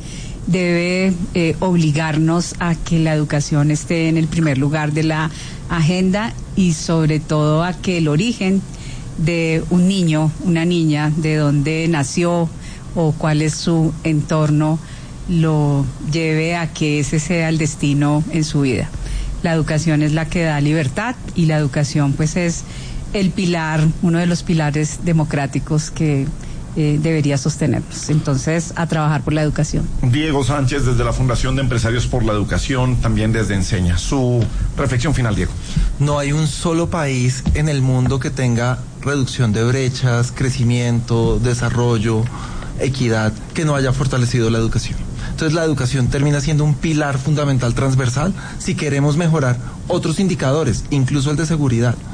[SPEAKER 4] Debe eh, obligarnos a que la educación esté en el primer lugar de la agenda, y sobre todo a que el origen de un niño, una niña, de dónde nació o cuál es su entorno, lo lleve a que ese sea el destino en su vida. La educación es la que da libertad, y la educación pues es el pilar, uno de los pilares democráticos que Eh, debería sostenernos. Entonces, a trabajar por la educación.
[SPEAKER 1] Diego Sánchez, desde la Fundación de Empresarios por la Educación, también desde Enseña. Su reflexión final, Diego.
[SPEAKER 5] No hay un solo país en el mundo que tenga reducción de brechas, crecimiento, desarrollo, equidad, que no haya fortalecido la educación. Entonces, la educación termina siendo un pilar fundamental transversal si queremos mejorar otros indicadores, incluso el de seguridad.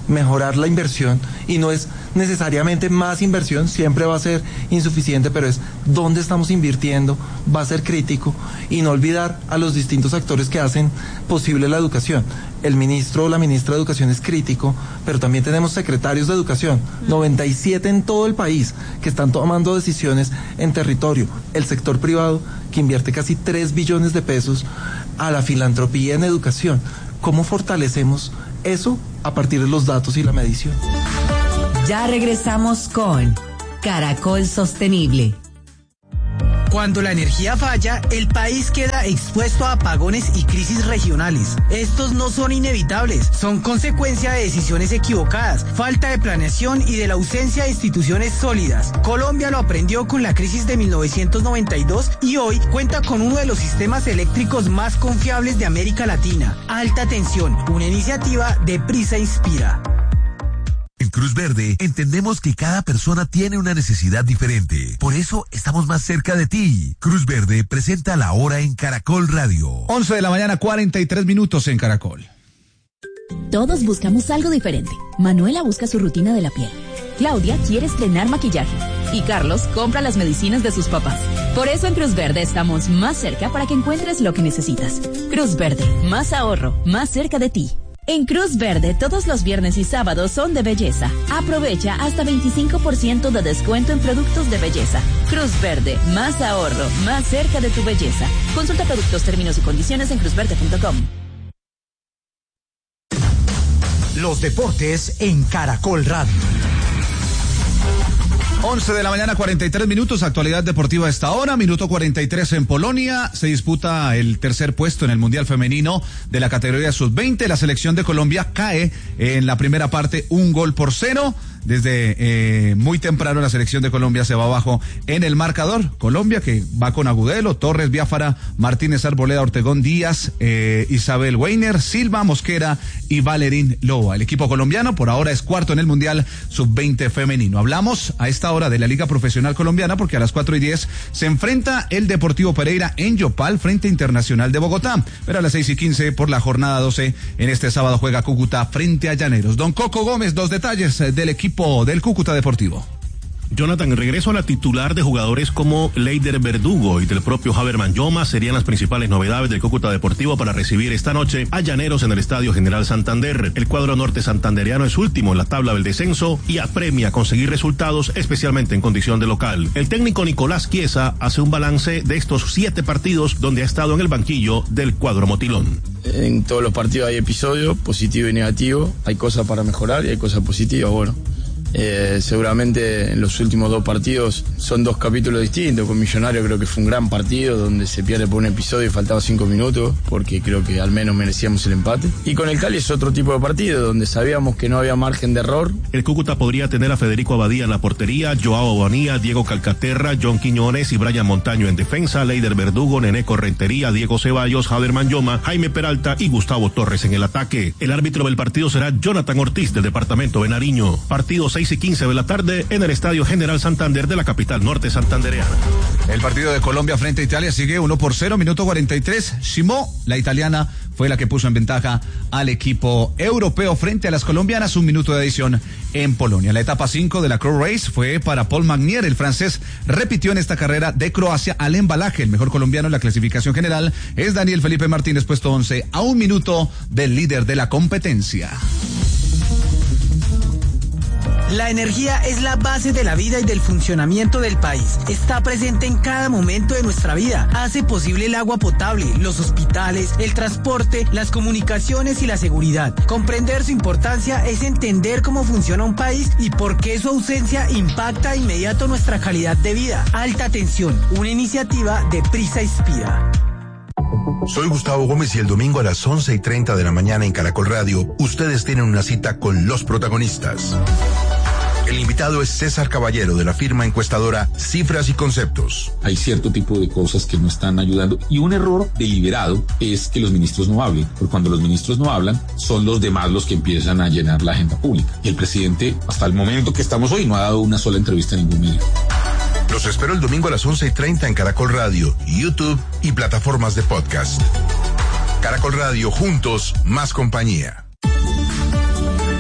[SPEAKER 5] mejorar la inversión, y no es necesariamente más inversión, siempre va a ser insuficiente, pero es dónde estamos invirtiendo, va a ser crítico, y no olvidar a los distintos actores que hacen posible la educación. El ministro o la ministra de Educación es crítico, pero también tenemos secretarios de educación, noventa y siete en todo el país, que están tomando decisiones en territorio. El sector privado, que invierte casi tres billones de pesos a la filantropía en educación. ¿Cómo fortalecemos eso a partir de los datos y la medición?
[SPEAKER 6] Ya regresamos con Caracol Sostenible.
[SPEAKER 7] Cuando la energía falla, el país queda expuesto a apagones y crisis regionales. Estos no son inevitables, son consecuencia de decisiones equivocadas, falta de planeación y de la ausencia de instituciones sólidas. Colombia lo aprendió con la crisis de mil novecientos noventa y dos y hoy cuenta con uno de los sistemas eléctricos más confiables de América Latina. Alta Tensión, una iniciativa de Prisa Inspira.
[SPEAKER 9] En Cruz Verde entendemos que cada persona tiene una necesidad diferente. Por eso estamos más cerca de ti. Cruz Verde presenta La Hora en Caracol Radio.
[SPEAKER 10] once de la mañana, cuarenta y tres minutos en Caracol.
[SPEAKER 11] Todos buscamos algo diferente. Manuela busca su rutina de la piel. Claudia quiere estrenar maquillaje. Y Carlos compra las medicinas de sus papás. Por eso en Cruz Verde estamos más cerca para que encuentres lo que necesitas. Cruz Verde, más ahorro, más cerca de ti. En Cruz Verde, todos los viernes y sábados son de belleza. Aprovecha hasta veinticinco por ciento de descuento en productos de belleza. Cruz Verde, más ahorro, más cerca de tu belleza. Consulta productos, términos y condiciones en cruz verde punto com.
[SPEAKER 8] Los deportes en Caracol Radio.
[SPEAKER 10] once de la mañana, cuarenta y tres minutos, actualidad deportiva a esta hora, minuto cuarenta y tres en Polonia, se disputa el tercer puesto en el Mundial Femenino de la categoría sub veinte, la selección de Colombia cae en la primera parte un gol por cero, desde eh, muy temprano la selección de Colombia se va abajo en el marcador. Colombia que va con Agudelo, Torres, Biafara, Martínez, Arboleda, Ortegón, Díaz, eh, Isabel Weiner, Silva, Mosquera y Valerín Loa. El equipo colombiano por ahora es cuarto en el Mundial sub veinte femenino. Hablamos a esta hora de la Liga Profesional Colombiana porque a las cuatro y diez se enfrenta el Deportivo Pereira en Yopal frente a Internacional de Bogotá. Pero a las seis y quince por la jornada doce en este sábado juega Cúcuta frente a Llaneros. Don Coco Gómez, dos detalles del equipo del Cúcuta Deportivo.
[SPEAKER 12] Jonathan, el regreso a la titular de jugadores como Leider Verdugo y del propio Javier Manyoma serían las principales novedades del Cúcuta Deportivo para recibir esta noche a Llaneros en el Estadio General Santander. El cuadro norte santandereano es último en la tabla del descenso y apremia a conseguir resultados, especialmente en condición de local. El técnico Nicolás Chiesa hace un balance de estos siete partidos donde ha estado en el banquillo del cuadro motilón.
[SPEAKER 13] En todos los partidos hay episodios, positivo y negativo, hay cosas para mejorar y hay cosas positivas, bueno. Eh, seguramente en los últimos dos partidos son dos capítulos distintos. Con Millonario creo que fue un gran partido donde se pierde por un episodio y faltaba cinco minutos porque creo que al menos merecíamos el empate. Y con el Cali es otro tipo de partido donde sabíamos que no había margen de error.
[SPEAKER 12] El Cúcuta podría tener a Federico Abadía en la portería, Joao Bonía, Diego Calcaterra, John Quiñones y Brian Montaño en defensa, Leider Verdugo, Nené Correntería, Diego Ceballos, Javier Manyoma, Jaime Peralta y Gustavo Torres en el ataque. El árbitro del partido será Jonathan Ortiz del departamento de Nariño. Partido seis y quince de la tarde en el Estadio General Santander de la capital norte santandereana.
[SPEAKER 10] El partido de Colombia frente a Italia sigue uno por cero, minuto cuarenta y tres. Simó, la italiana, fue la que puso en ventaja al equipo europeo frente a las colombianas, un minuto de adición en Polonia. La etapa cinco de la Crow Race fue para Paul Magnier, el francés repitió en esta carrera de Croacia al embalaje. El mejor colombiano en la clasificación general es Daniel Felipe Martínez, puesto once, a un minuto del líder de la competencia.
[SPEAKER 7] La energía es la base de la vida y del funcionamiento del país. Está presente en cada momento de nuestra vida. Hace posible el agua potable, los hospitales, el transporte, las comunicaciones y la seguridad. Comprender su importancia es entender cómo funciona un país y por qué su ausencia impacta de inmediato nuestra calidad de vida. Alta Tensión, una iniciativa de Prisa Inspira.
[SPEAKER 14] Soy Gustavo Gómez y el domingo a las once y treinta de la mañana en Caracol Radio, ustedes tienen una cita con los protagonistas. El invitado es César Caballero de la firma encuestadora Cifras y Conceptos.
[SPEAKER 15] Hay cierto tipo de cosas que no están ayudando y un error deliberado es que los ministros no hablen, porque cuando los ministros no hablan son los demás los que empiezan a llenar la agenda pública. Y el presidente, hasta el momento que estamos hoy, no ha dado una sola entrevista a ningún medio.
[SPEAKER 14] Los espero el domingo a las once y treinta en Caracol Radio, YouTube y plataformas de podcast. Caracol Radio, juntos, más compañía.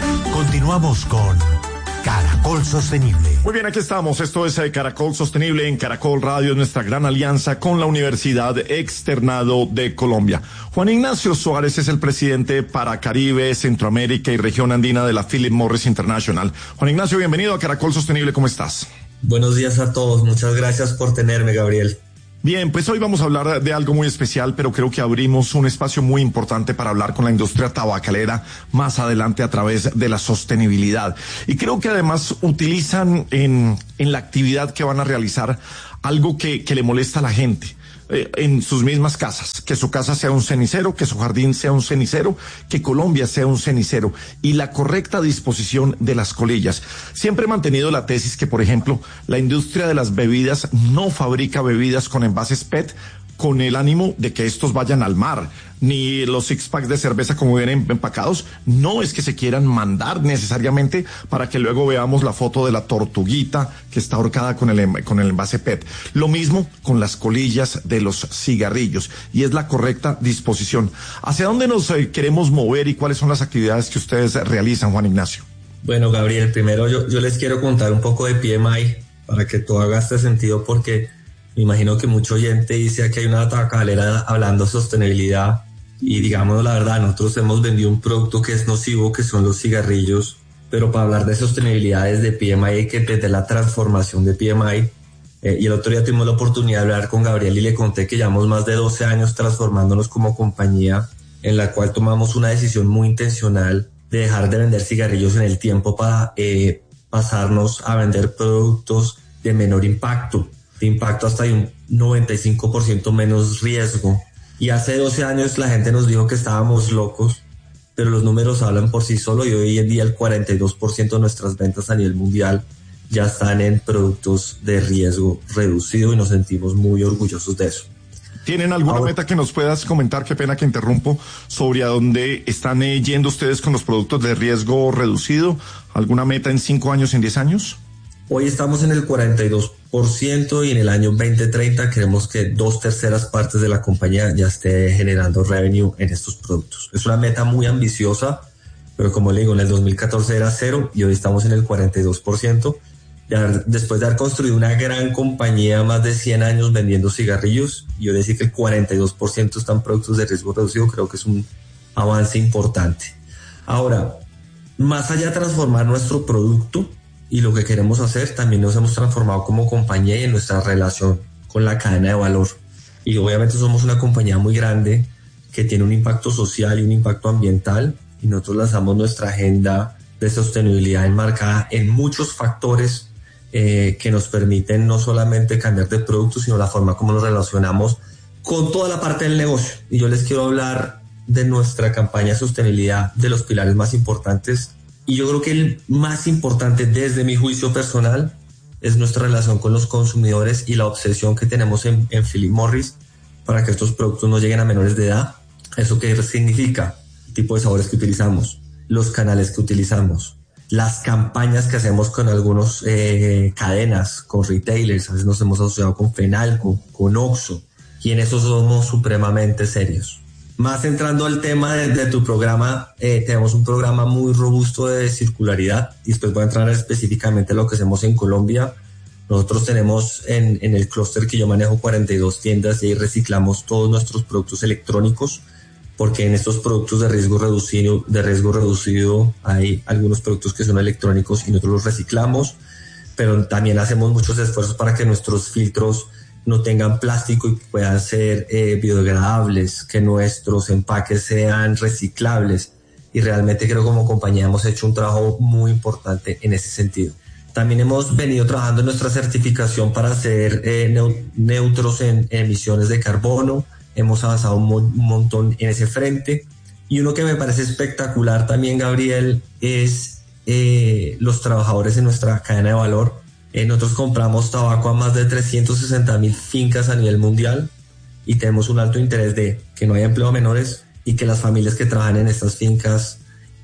[SPEAKER 8] Continuamos con Caracol Sostenible.
[SPEAKER 1] Muy bien, aquí estamos. Esto es eh, Caracol Sostenible en Caracol Radio, es nuestra gran alianza con la Universidad Externado de Colombia. Juan Ignacio Suárez es el presidente para Caribe, Centroamérica y Región Andina de la Philip Morris International. Juan Ignacio, bienvenido a Caracol Sostenible, ¿cómo estás?
[SPEAKER 16] Buenos días a todos, muchas gracias por tenerme, Gabriel.
[SPEAKER 1] Bien, pues hoy vamos a hablar de algo muy especial, pero creo que abrimos un espacio muy importante para hablar con la industria tabacalera más adelante a través de la sostenibilidad. Y creo que además utilizan en, en la actividad que van a realizar algo que, que le molesta a la gente eh, en sus mismas casas, que su casa sea un cenicero, que su jardín sea un cenicero, que Colombia sea un cenicero, y la correcta disposición de las colillas. Siempre he mantenido la tesis que, por ejemplo, la industria de las bebidas no fabrica bebidas con envases P E T con el ánimo de que estos vayan al mar, ni los six packs de cerveza como vienen empacados, no es que se quieran mandar necesariamente para que luego veamos la foto de la tortuguita que está ahorcada con el, con el envase P E T. Lo mismo con las colillas de los cigarrillos, y es la correcta disposición. ¿Hacia dónde nos eh, queremos mover y cuáles son las actividades que ustedes realizan, Juan Ignacio?
[SPEAKER 16] Bueno, Gabriel, primero yo, yo les quiero contar un poco de P M I para que todo haga este sentido, porque me imagino que mucho oyente dice que hay una tabacalera hablando de sostenibilidad, y digamos la verdad, nosotros hemos vendido un producto que es nocivo, que son los cigarrillos, pero para hablar de sostenibilidad desde P M I hay que entender la transformación de P M I. Eh, y el otro día tuvimos la oportunidad de hablar con Gabriel y le conté que llevamos más de doce años transformándonos como compañía, en la cual tomamos una decisión muy intencional de dejar de vender cigarrillos en el tiempo para eh, pasarnos a vender productos de menor impacto. De impacto hasta de un noventa y cinco por ciento menos riesgo. Y hace doce años la gente nos dijo que estábamos locos, pero los números hablan por sí solos, y hoy en día el cuarenta y dos por ciento de nuestras ventas a nivel mundial ya están en productos de riesgo reducido, y nos sentimos muy orgullosos de eso.
[SPEAKER 1] ¿Tienen alguna Ahora, meta que nos puedas comentar, qué pena que interrumpo, sobre a dónde están eh, yendo ustedes con los productos de riesgo reducido? ¿Alguna meta en cinco años, en diez años?
[SPEAKER 16] Hoy estamos en el cuarenta y dos por ciento, y en el año veinte treinta queremos que dos terceras partes de la compañía ya esté generando revenue en estos productos. Es una meta muy ambiciosa, pero como le digo, en el dos mil catorce era cero y hoy estamos en el cuarenta y dos por ciento. Ya después de haber construido una gran compañía, más de cien años vendiendo cigarrillos, y yo decir que el cuarenta y dos por ciento están productos de riesgo reducido, creo que es un avance importante. Ahora, más allá de transformar nuestro producto y lo que queremos hacer, también nos hemos transformado como compañía y en nuestra relación con la cadena de valor. Y obviamente somos una compañía muy grande que tiene un impacto social y un impacto ambiental, y nosotros lanzamos nuestra agenda de sostenibilidad enmarcada en muchos factores eh, que nos permiten no solamente cambiar de producto, sino la forma como nos relacionamos con toda la parte del negocio. Y yo les quiero hablar de nuestra campaña de sostenibilidad, de los pilares más importantes. Y yo creo que el más importante desde mi juicio personal es nuestra relación con los consumidores y la obsesión que tenemos en, en Philip Morris para que estos productos no lleguen a menores de edad. ¿Eso qué significa? El tipo de sabores que utilizamos, los canales que utilizamos, las campañas que hacemos con algunos eh, cadenas, con retailers. A veces nos hemos asociado con Fenalco, con Oxxo, y en eso somos supremamente serios. Más entrando al tema de, de tu programa, eh, tenemos un programa muy robusto de circularidad, y después voy a entrar específicamente a lo que hacemos en Colombia. Nosotros tenemos en, en el clúster que yo manejo cuarenta y dos tiendas, y ahí reciclamos todos nuestros productos electrónicos, porque en estos productos de riesgo reducido, de riesgo reducido hay algunos productos que son electrónicos y nosotros los reciclamos, pero también hacemos muchos esfuerzos para que nuestros filtros no tengan plástico y puedan ser eh, biodegradables, que nuestros empaques sean reciclables, y realmente creo que como compañía hemos hecho un trabajo muy importante en ese sentido. También hemos venido trabajando en nuestra certificación para ser eh, neutros en emisiones de carbono. Hemos avanzado un, mo- un montón en ese frente, y uno que me parece espectacular también, Gabriel, es eh, los trabajadores en nuestra cadena de valor. Eh, nosotros compramos tabaco a más de trescientas sesenta mil fincas a nivel mundial, y tenemos un alto interés de que no haya empleo a menores y que las familias que trabajan en estas fincas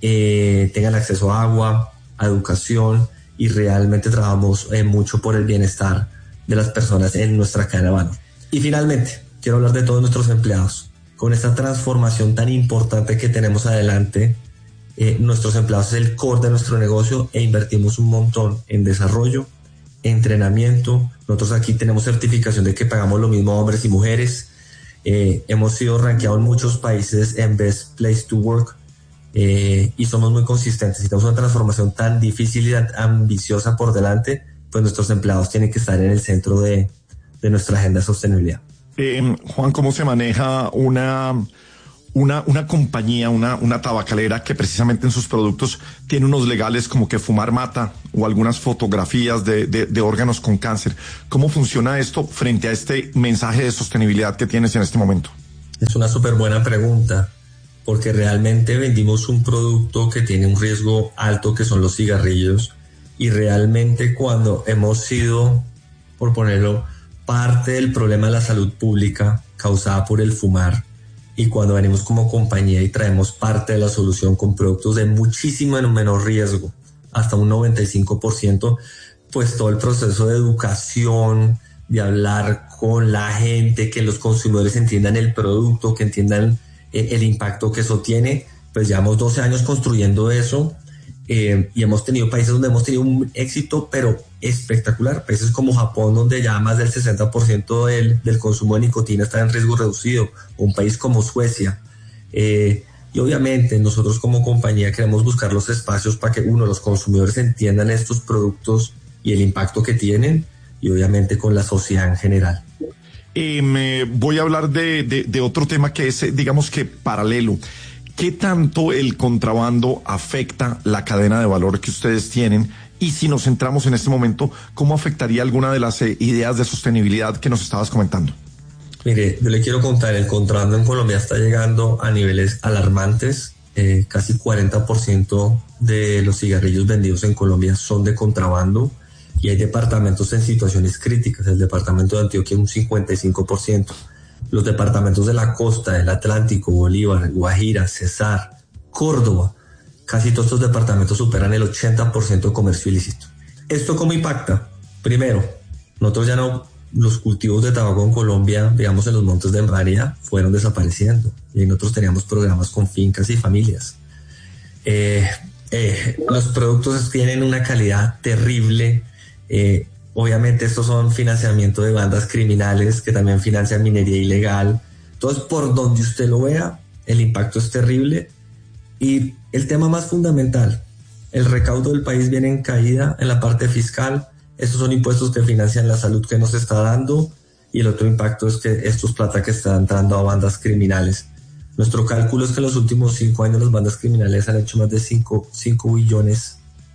[SPEAKER 16] eh, tengan acceso a agua, a educación, y realmente trabajamos eh, mucho por el bienestar de las personas en nuestra cadena de valor. Y finalmente, quiero hablar de todos nuestros empleados. Con esta transformación tan importante que tenemos adelante, Eh, nuestros empleados es el core de nuestro negocio e invertimos un montón en desarrollo, entrenamiento. Nosotros aquí tenemos certificación de que pagamos lo mismo a hombres y mujeres. Eh, hemos sido rankeados en muchos países en Best Place to Work eh, y somos muy consistentes. Si tenemos una transformación tan difícil y tan ambiciosa por delante, pues nuestros empleados tienen que estar en el centro de, de nuestra agenda de sostenibilidad.
[SPEAKER 1] Eh, Juan, ¿cómo se maneja una... Una, una compañía, una, una tabacalera que precisamente en sus productos tiene unos legales como que fumar mata o algunas fotografías de, de, de órganos con cáncer? ¿Cómo funciona esto frente a este mensaje de sostenibilidad que tienes en este momento?
[SPEAKER 16] Es una súper buena pregunta, porque realmente vendimos un producto que tiene un riesgo alto, que son los cigarrillos, y realmente cuando hemos sido, por ponerlo, parte del problema de la salud pública causada por el fumar, y cuando venimos como compañía y traemos parte de la solución con productos de muchísimo menor riesgo, hasta un noventa y cinco por ciento, pues todo el proceso de educación, de hablar con la gente, que los consumidores entiendan el producto, que entiendan eh, el impacto que eso tiene, pues llevamos doce años construyendo eso eh, y hemos tenido países donde hemos tenido un éxito, pero espectacular. Países como Japón, donde ya más del sesenta por ciento del, del consumo de nicotina está en riesgo reducido, o un país como Suecia. Eh, y obviamente nosotros como compañía queremos buscar los espacios para que, uno, los consumidores entiendan estos productos y el impacto que tienen, y obviamente con la sociedad en general.
[SPEAKER 1] Eh, me voy a hablar de, de, de otro tema que es, digamos que paralelo. ¿Qué tanto el contrabando afecta la cadena de valor que ustedes tienen? Y si nos centramos en este momento, ¿cómo afectaría alguna de las eh, ideas de sostenibilidad que nos estabas comentando?
[SPEAKER 16] Mire, yo le quiero contar, el contrabando en Colombia está llegando a niveles alarmantes. Eh, casi cuarenta por ciento de los cigarrillos vendidos en Colombia son de contrabando, y hay departamentos en situaciones críticas. El departamento de Antioquia un cincuenta y cinco por ciento. Los departamentos de la costa, del Atlántico, Bolívar, Guajira, Cesar, Córdoba, casi todos estos departamentos superan el ochenta por ciento de comercio ilícito. ¿Esto cómo impacta? Primero, nosotros ya no, los cultivos de tabaco en Colombia, digamos en los montes de María, fueron desapareciendo. Y nosotros teníamos programas con fincas y familias. Eh, eh, los productos tienen una calidad terrible. Eh, obviamente estos son financiamiento de bandas criminales que también financian minería ilegal. Entonces, por donde usted lo vea, el impacto es terrible. Y el tema más fundamental, el recaudo del país viene en caída en la parte fiscal. Estos son impuestos que financian la salud que nos está dando, y el otro impacto es que esto es plata que está entrando a bandas criminales. Nuestro cálculo es que en los últimos cinco años las bandas criminales han hecho más de cinco billones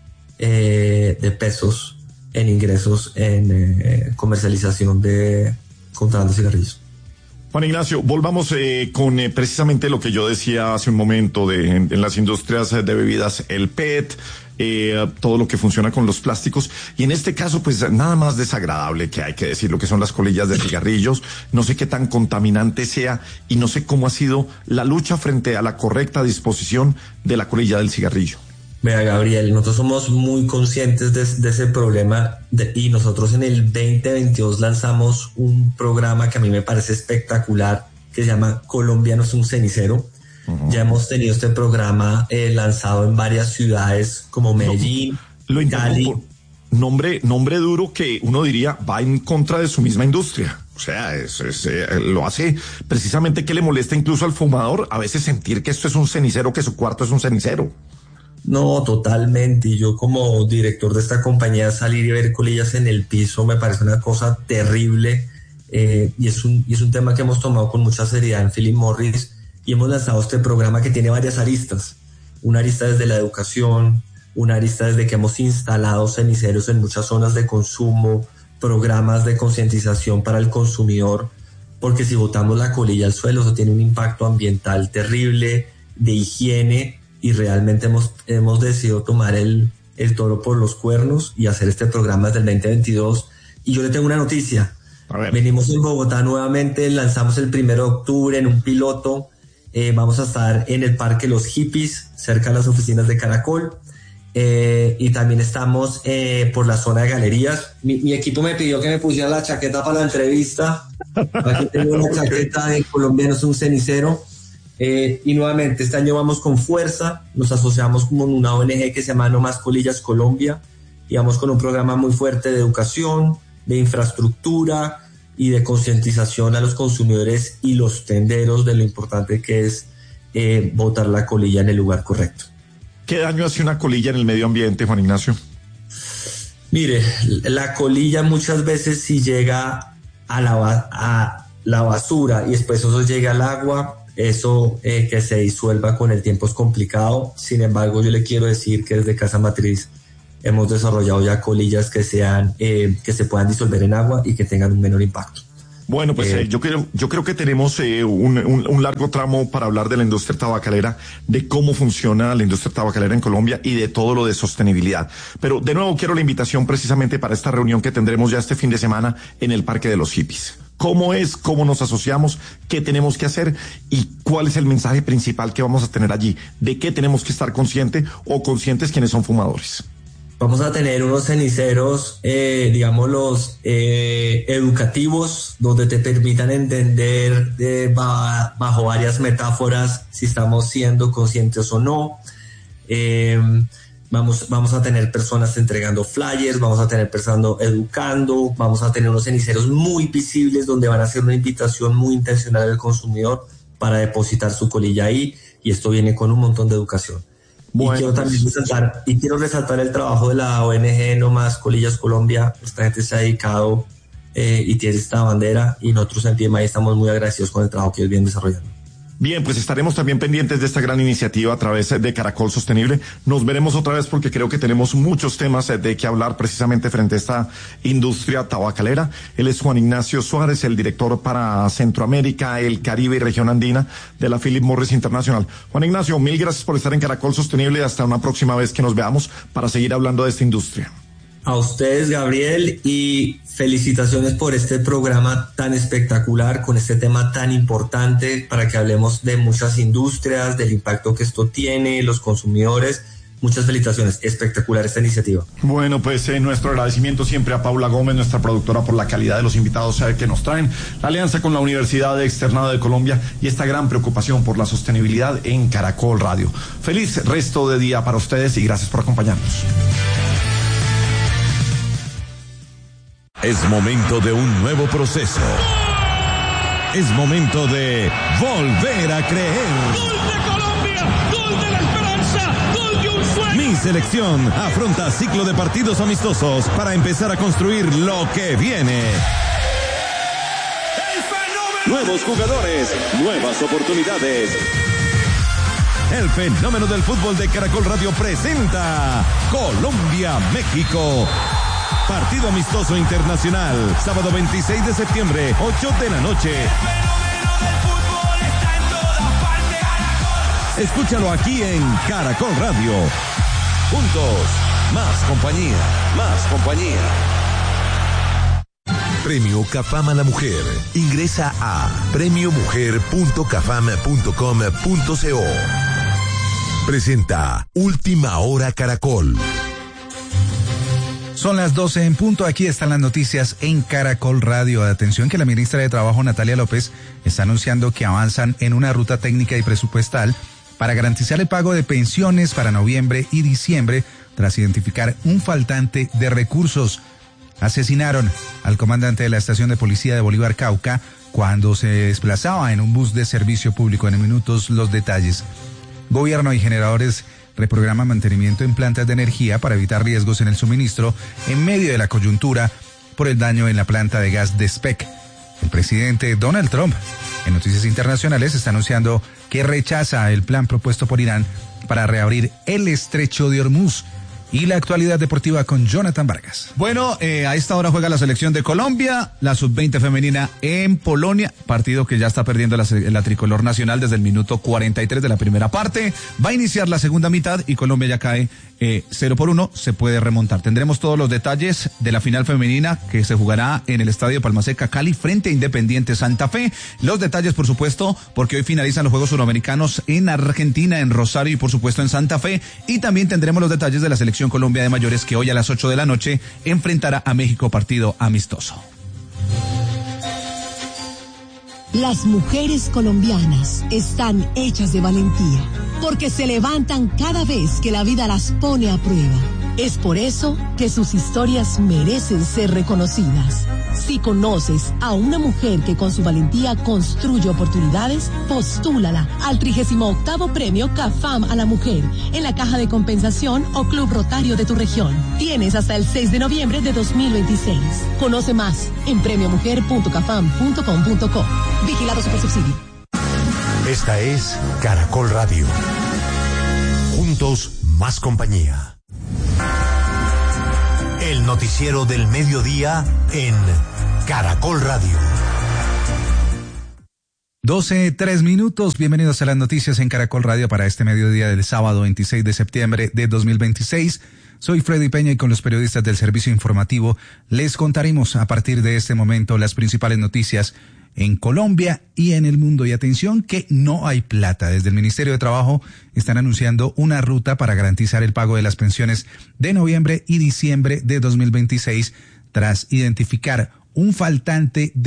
[SPEAKER 16] eh, de pesos en ingresos en eh, comercialización de contrabando de cigarrillos.
[SPEAKER 1] Juan Ignacio, volvamos eh, con eh, precisamente lo que yo decía hace un momento de en, en las industrias de bebidas, el P E T, eh, todo lo que funciona con los plásticos, y en este caso pues nada más desagradable, que hay que decir, lo que son las colillas de cigarrillos. No sé qué tan contaminante sea y no sé cómo ha sido la lucha frente a la correcta disposición de la colilla del cigarrillo.
[SPEAKER 16] Vea, Gabriel, nosotros somos muy conscientes de, de ese problema de, y nosotros en el veinte veintidós lanzamos un programa que a mí me parece espectacular, que se llama Colombia no es un cenicero. Uh-huh. Ya hemos tenido este programa eh, lanzado en varias ciudades como Medellín,
[SPEAKER 1] lo, lo
[SPEAKER 16] Cali.
[SPEAKER 1] Nombre, nombre duro que uno diría va en contra de su misma industria. O sea, es, es, eh, lo hace precisamente que le molesta incluso al fumador a veces sentir que esto es un cenicero, que su cuarto es un cenicero.
[SPEAKER 16] No, totalmente. Y yo como director de esta compañía, salir y ver colillas en el piso me parece una cosa terrible. Eh, y, es un, y es un tema que hemos tomado con mucha seriedad en Philip Morris, y hemos lanzado este programa que tiene varias aristas. Una arista desde la educación, una arista desde que hemos instalado ceniceros en muchas zonas de consumo, programas de concientización para el consumidor, porque si botamos la colilla al suelo, eso tiene un impacto ambiental terrible, de higiene, y realmente hemos, hemos decidido tomar el, el toro por los cuernos y hacer este programa desde el veinte veintidós. Y yo le tengo una noticia. Venimos en Bogotá nuevamente, lanzamos el primero de octubre en un piloto. Eh, vamos a estar en el Parque Los Hippies, cerca de las oficinas de Caracol. Eh, y también estamos eh, por la zona de galerías. Mi, mi equipo me pidió que me pusiera la chaqueta para la entrevista. Aquí tengo una chaqueta de Colombia no es un cenicero. Eh, y nuevamente, este año vamos con fuerza, nos asociamos con una O N G que se llama No Más Colillas Colombia, y vamos con un programa muy fuerte de educación, de infraestructura y de concientización a los consumidores y los tenderos de lo importante que es eh, botar la colilla en el lugar correcto.
[SPEAKER 1] ¿Qué daño hace una colilla en el medio ambiente, Juan Ignacio?
[SPEAKER 16] Mire, la colilla muchas veces si llega a la, a la basura y después eso llega al agua, eso eh, que se disuelva con el tiempo es complicado. Sin embargo, yo le quiero decir que desde Casa Matriz hemos desarrollado ya colillas que sean eh, que se puedan disolver en agua y que tengan un menor impacto.
[SPEAKER 1] Bueno, pues eh, eh, yo creo yo creo que tenemos eh, un, un, un largo tramo para hablar de la industria tabacalera, de cómo funciona la industria tabacalera en Colombia y de todo lo de sostenibilidad. Pero de nuevo quiero la invitación precisamente para esta reunión que tendremos ya este fin de semana en el Parque de los Hippies. ¿Cómo es? ¿Cómo nos asociamos? ¿Qué tenemos que hacer? ¿Y cuál es el mensaje principal que vamos a tener allí? ¿De qué tenemos que estar conscientes o conscientes quienes son fumadores?
[SPEAKER 16] Vamos a tener unos ceniceros, eh, digamos, los eh, educativos, donde te permitan entender eh, ba- bajo varias metáforas si estamos siendo conscientes o no. Eh, vamos, vamos a tener personas entregando flyers, vamos a tener personas educando, vamos a tener unos ceniceros muy visibles donde van a hacer una invitación muy intencional al consumidor para depositar su colilla ahí, y esto viene con un montón de educación. Bueno, y quiero también pues, resaltar, y quiero resaltar el trabajo de la O N G No Más Colillas Colombia. Esta gente se ha dedicado eh, y tiene esta bandera, y nosotros en P M I estamos muy agradecidos con el trabajo que ellos vienen desarrollando.
[SPEAKER 1] Bien, pues estaremos también pendientes de esta gran iniciativa a través de Caracol Sostenible. Nos veremos otra vez porque creo que tenemos muchos temas de que hablar precisamente frente a esta industria tabacalera. Él es Juan Ignacio Suárez, el director para Centroamérica, el Caribe y región andina de la Philip Morris Internacional. Juan Ignacio, mil gracias por estar en Caracol Sostenible y hasta una próxima vez que nos veamos para seguir hablando de esta industria.
[SPEAKER 16] A ustedes, Gabriel, y felicitaciones por este programa tan espectacular, con este tema tan importante, para que hablemos de muchas industrias, del impacto que esto tiene, los consumidores. Muchas felicitaciones, espectacular esta iniciativa.
[SPEAKER 1] Bueno, pues eh, nuestro agradecimiento siempre a Paula Gómez, nuestra productora, por la calidad de los invitados eh, que nos traen, la alianza con la Universidad Externada de Colombia y esta gran preocupación por la sostenibilidad en Caracol Radio. Feliz resto de día para ustedes y gracias por acompañarnos.
[SPEAKER 9] Es momento de un nuevo proceso. Es momento de volver a creer.
[SPEAKER 17] ¡Gol de Colombia! ¡Gol de la esperanza! ¡Gol de un sueño!
[SPEAKER 9] Mi selección afronta ciclo de partidos amistosos para empezar a construir lo que viene. Nuevos jugadores, nuevas oportunidades. El fenómeno del fútbol de Caracol Radio presenta Colombia-México. Partido amistoso internacional, sábado veintiséis de septiembre, ocho de la noche. Escúchalo aquí en Caracol Radio. Juntos, más compañía, más compañía. Premio Cafam a la Mujer. Ingresa a premio mujer punto cafam punto com punto co. Presenta Última Hora Caracol.
[SPEAKER 10] Son las doce en punto, aquí están las noticias en Caracol Radio. Atención que la ministra de Trabajo, Natalia López, está anunciando que avanzan en una ruta técnica y presupuestal para garantizar el pago de pensiones para noviembre y diciembre tras identificar un faltante de recursos. Asesinaron al comandante de la estación de policía de Bolívar, Cauca, cuando se desplazaba en un bus de servicio público. En minutos los detalles. Gobierno y generadores reprograma mantenimiento en plantas de energía para evitar riesgos en el suministro en medio de la coyuntura por el daño en la planta de gas de S P E C. El presidente Donald Trump, en noticias internacionales, está anunciando que rechaza el plan propuesto por Irán para reabrir el estrecho de Hormuz. Y la actualidad deportiva con Jonathan Vargas. Bueno, eh, a esta hora juega la selección de Colombia, la sub veinte femenina en Polonia, partido que ya está perdiendo la, la tricolor nacional desde el minuto cuarenta y tres de la primera parte. Va a iniciar la segunda mitad y Colombia ya cae eh, cero por uno, se puede remontar. Tendremos todos los detalles de la final femenina que se jugará en el Estadio Palmaseca Cali frente a Independiente Santa Fe. Los detalles, por supuesto, porque hoy finalizan los Juegos Suramericanos en Argentina, en Rosario y por supuesto en Santa Fe. Y también tendremos los detalles de la selección Colombia de mayores que hoy a las ocho de la noche enfrentará a México, partido amistoso.
[SPEAKER 18] Las mujeres colombianas están hechas de valentía, porque se levantan cada vez que la vida las pone a prueba. Es por eso que sus historias merecen ser reconocidas. Si conoces a una mujer que con su valentía construye oportunidades, postúlala al trigésimo octavo premio CAFAM a la mujer en la Caja de Compensación o Club Rotario de tu región. Tienes hasta el seis de noviembre de dos mil veintiséis. Conoce más en premio mujer punto cafam punto com punto co. Vigilado Supersubsidio.
[SPEAKER 8] Esta es Caracol Radio. Juntos, más compañía. El noticiero del mediodía en Caracol Radio.
[SPEAKER 10] doce, tres minutos. Bienvenidos a las noticias en Caracol Radio para este mediodía del sábado veintiséis de septiembre de dos mil veintiséis. Soy Freddy Peña y con los periodistas del servicio informativo les contaremos a partir de este momento las principales noticias en Colombia y en el mundo. Y atención que no hay plata. Desde el Ministerio de Trabajo están anunciando una ruta para garantizar el pago de las pensiones de noviembre y diciembre de dos mil veintiséis tras identificar un faltante de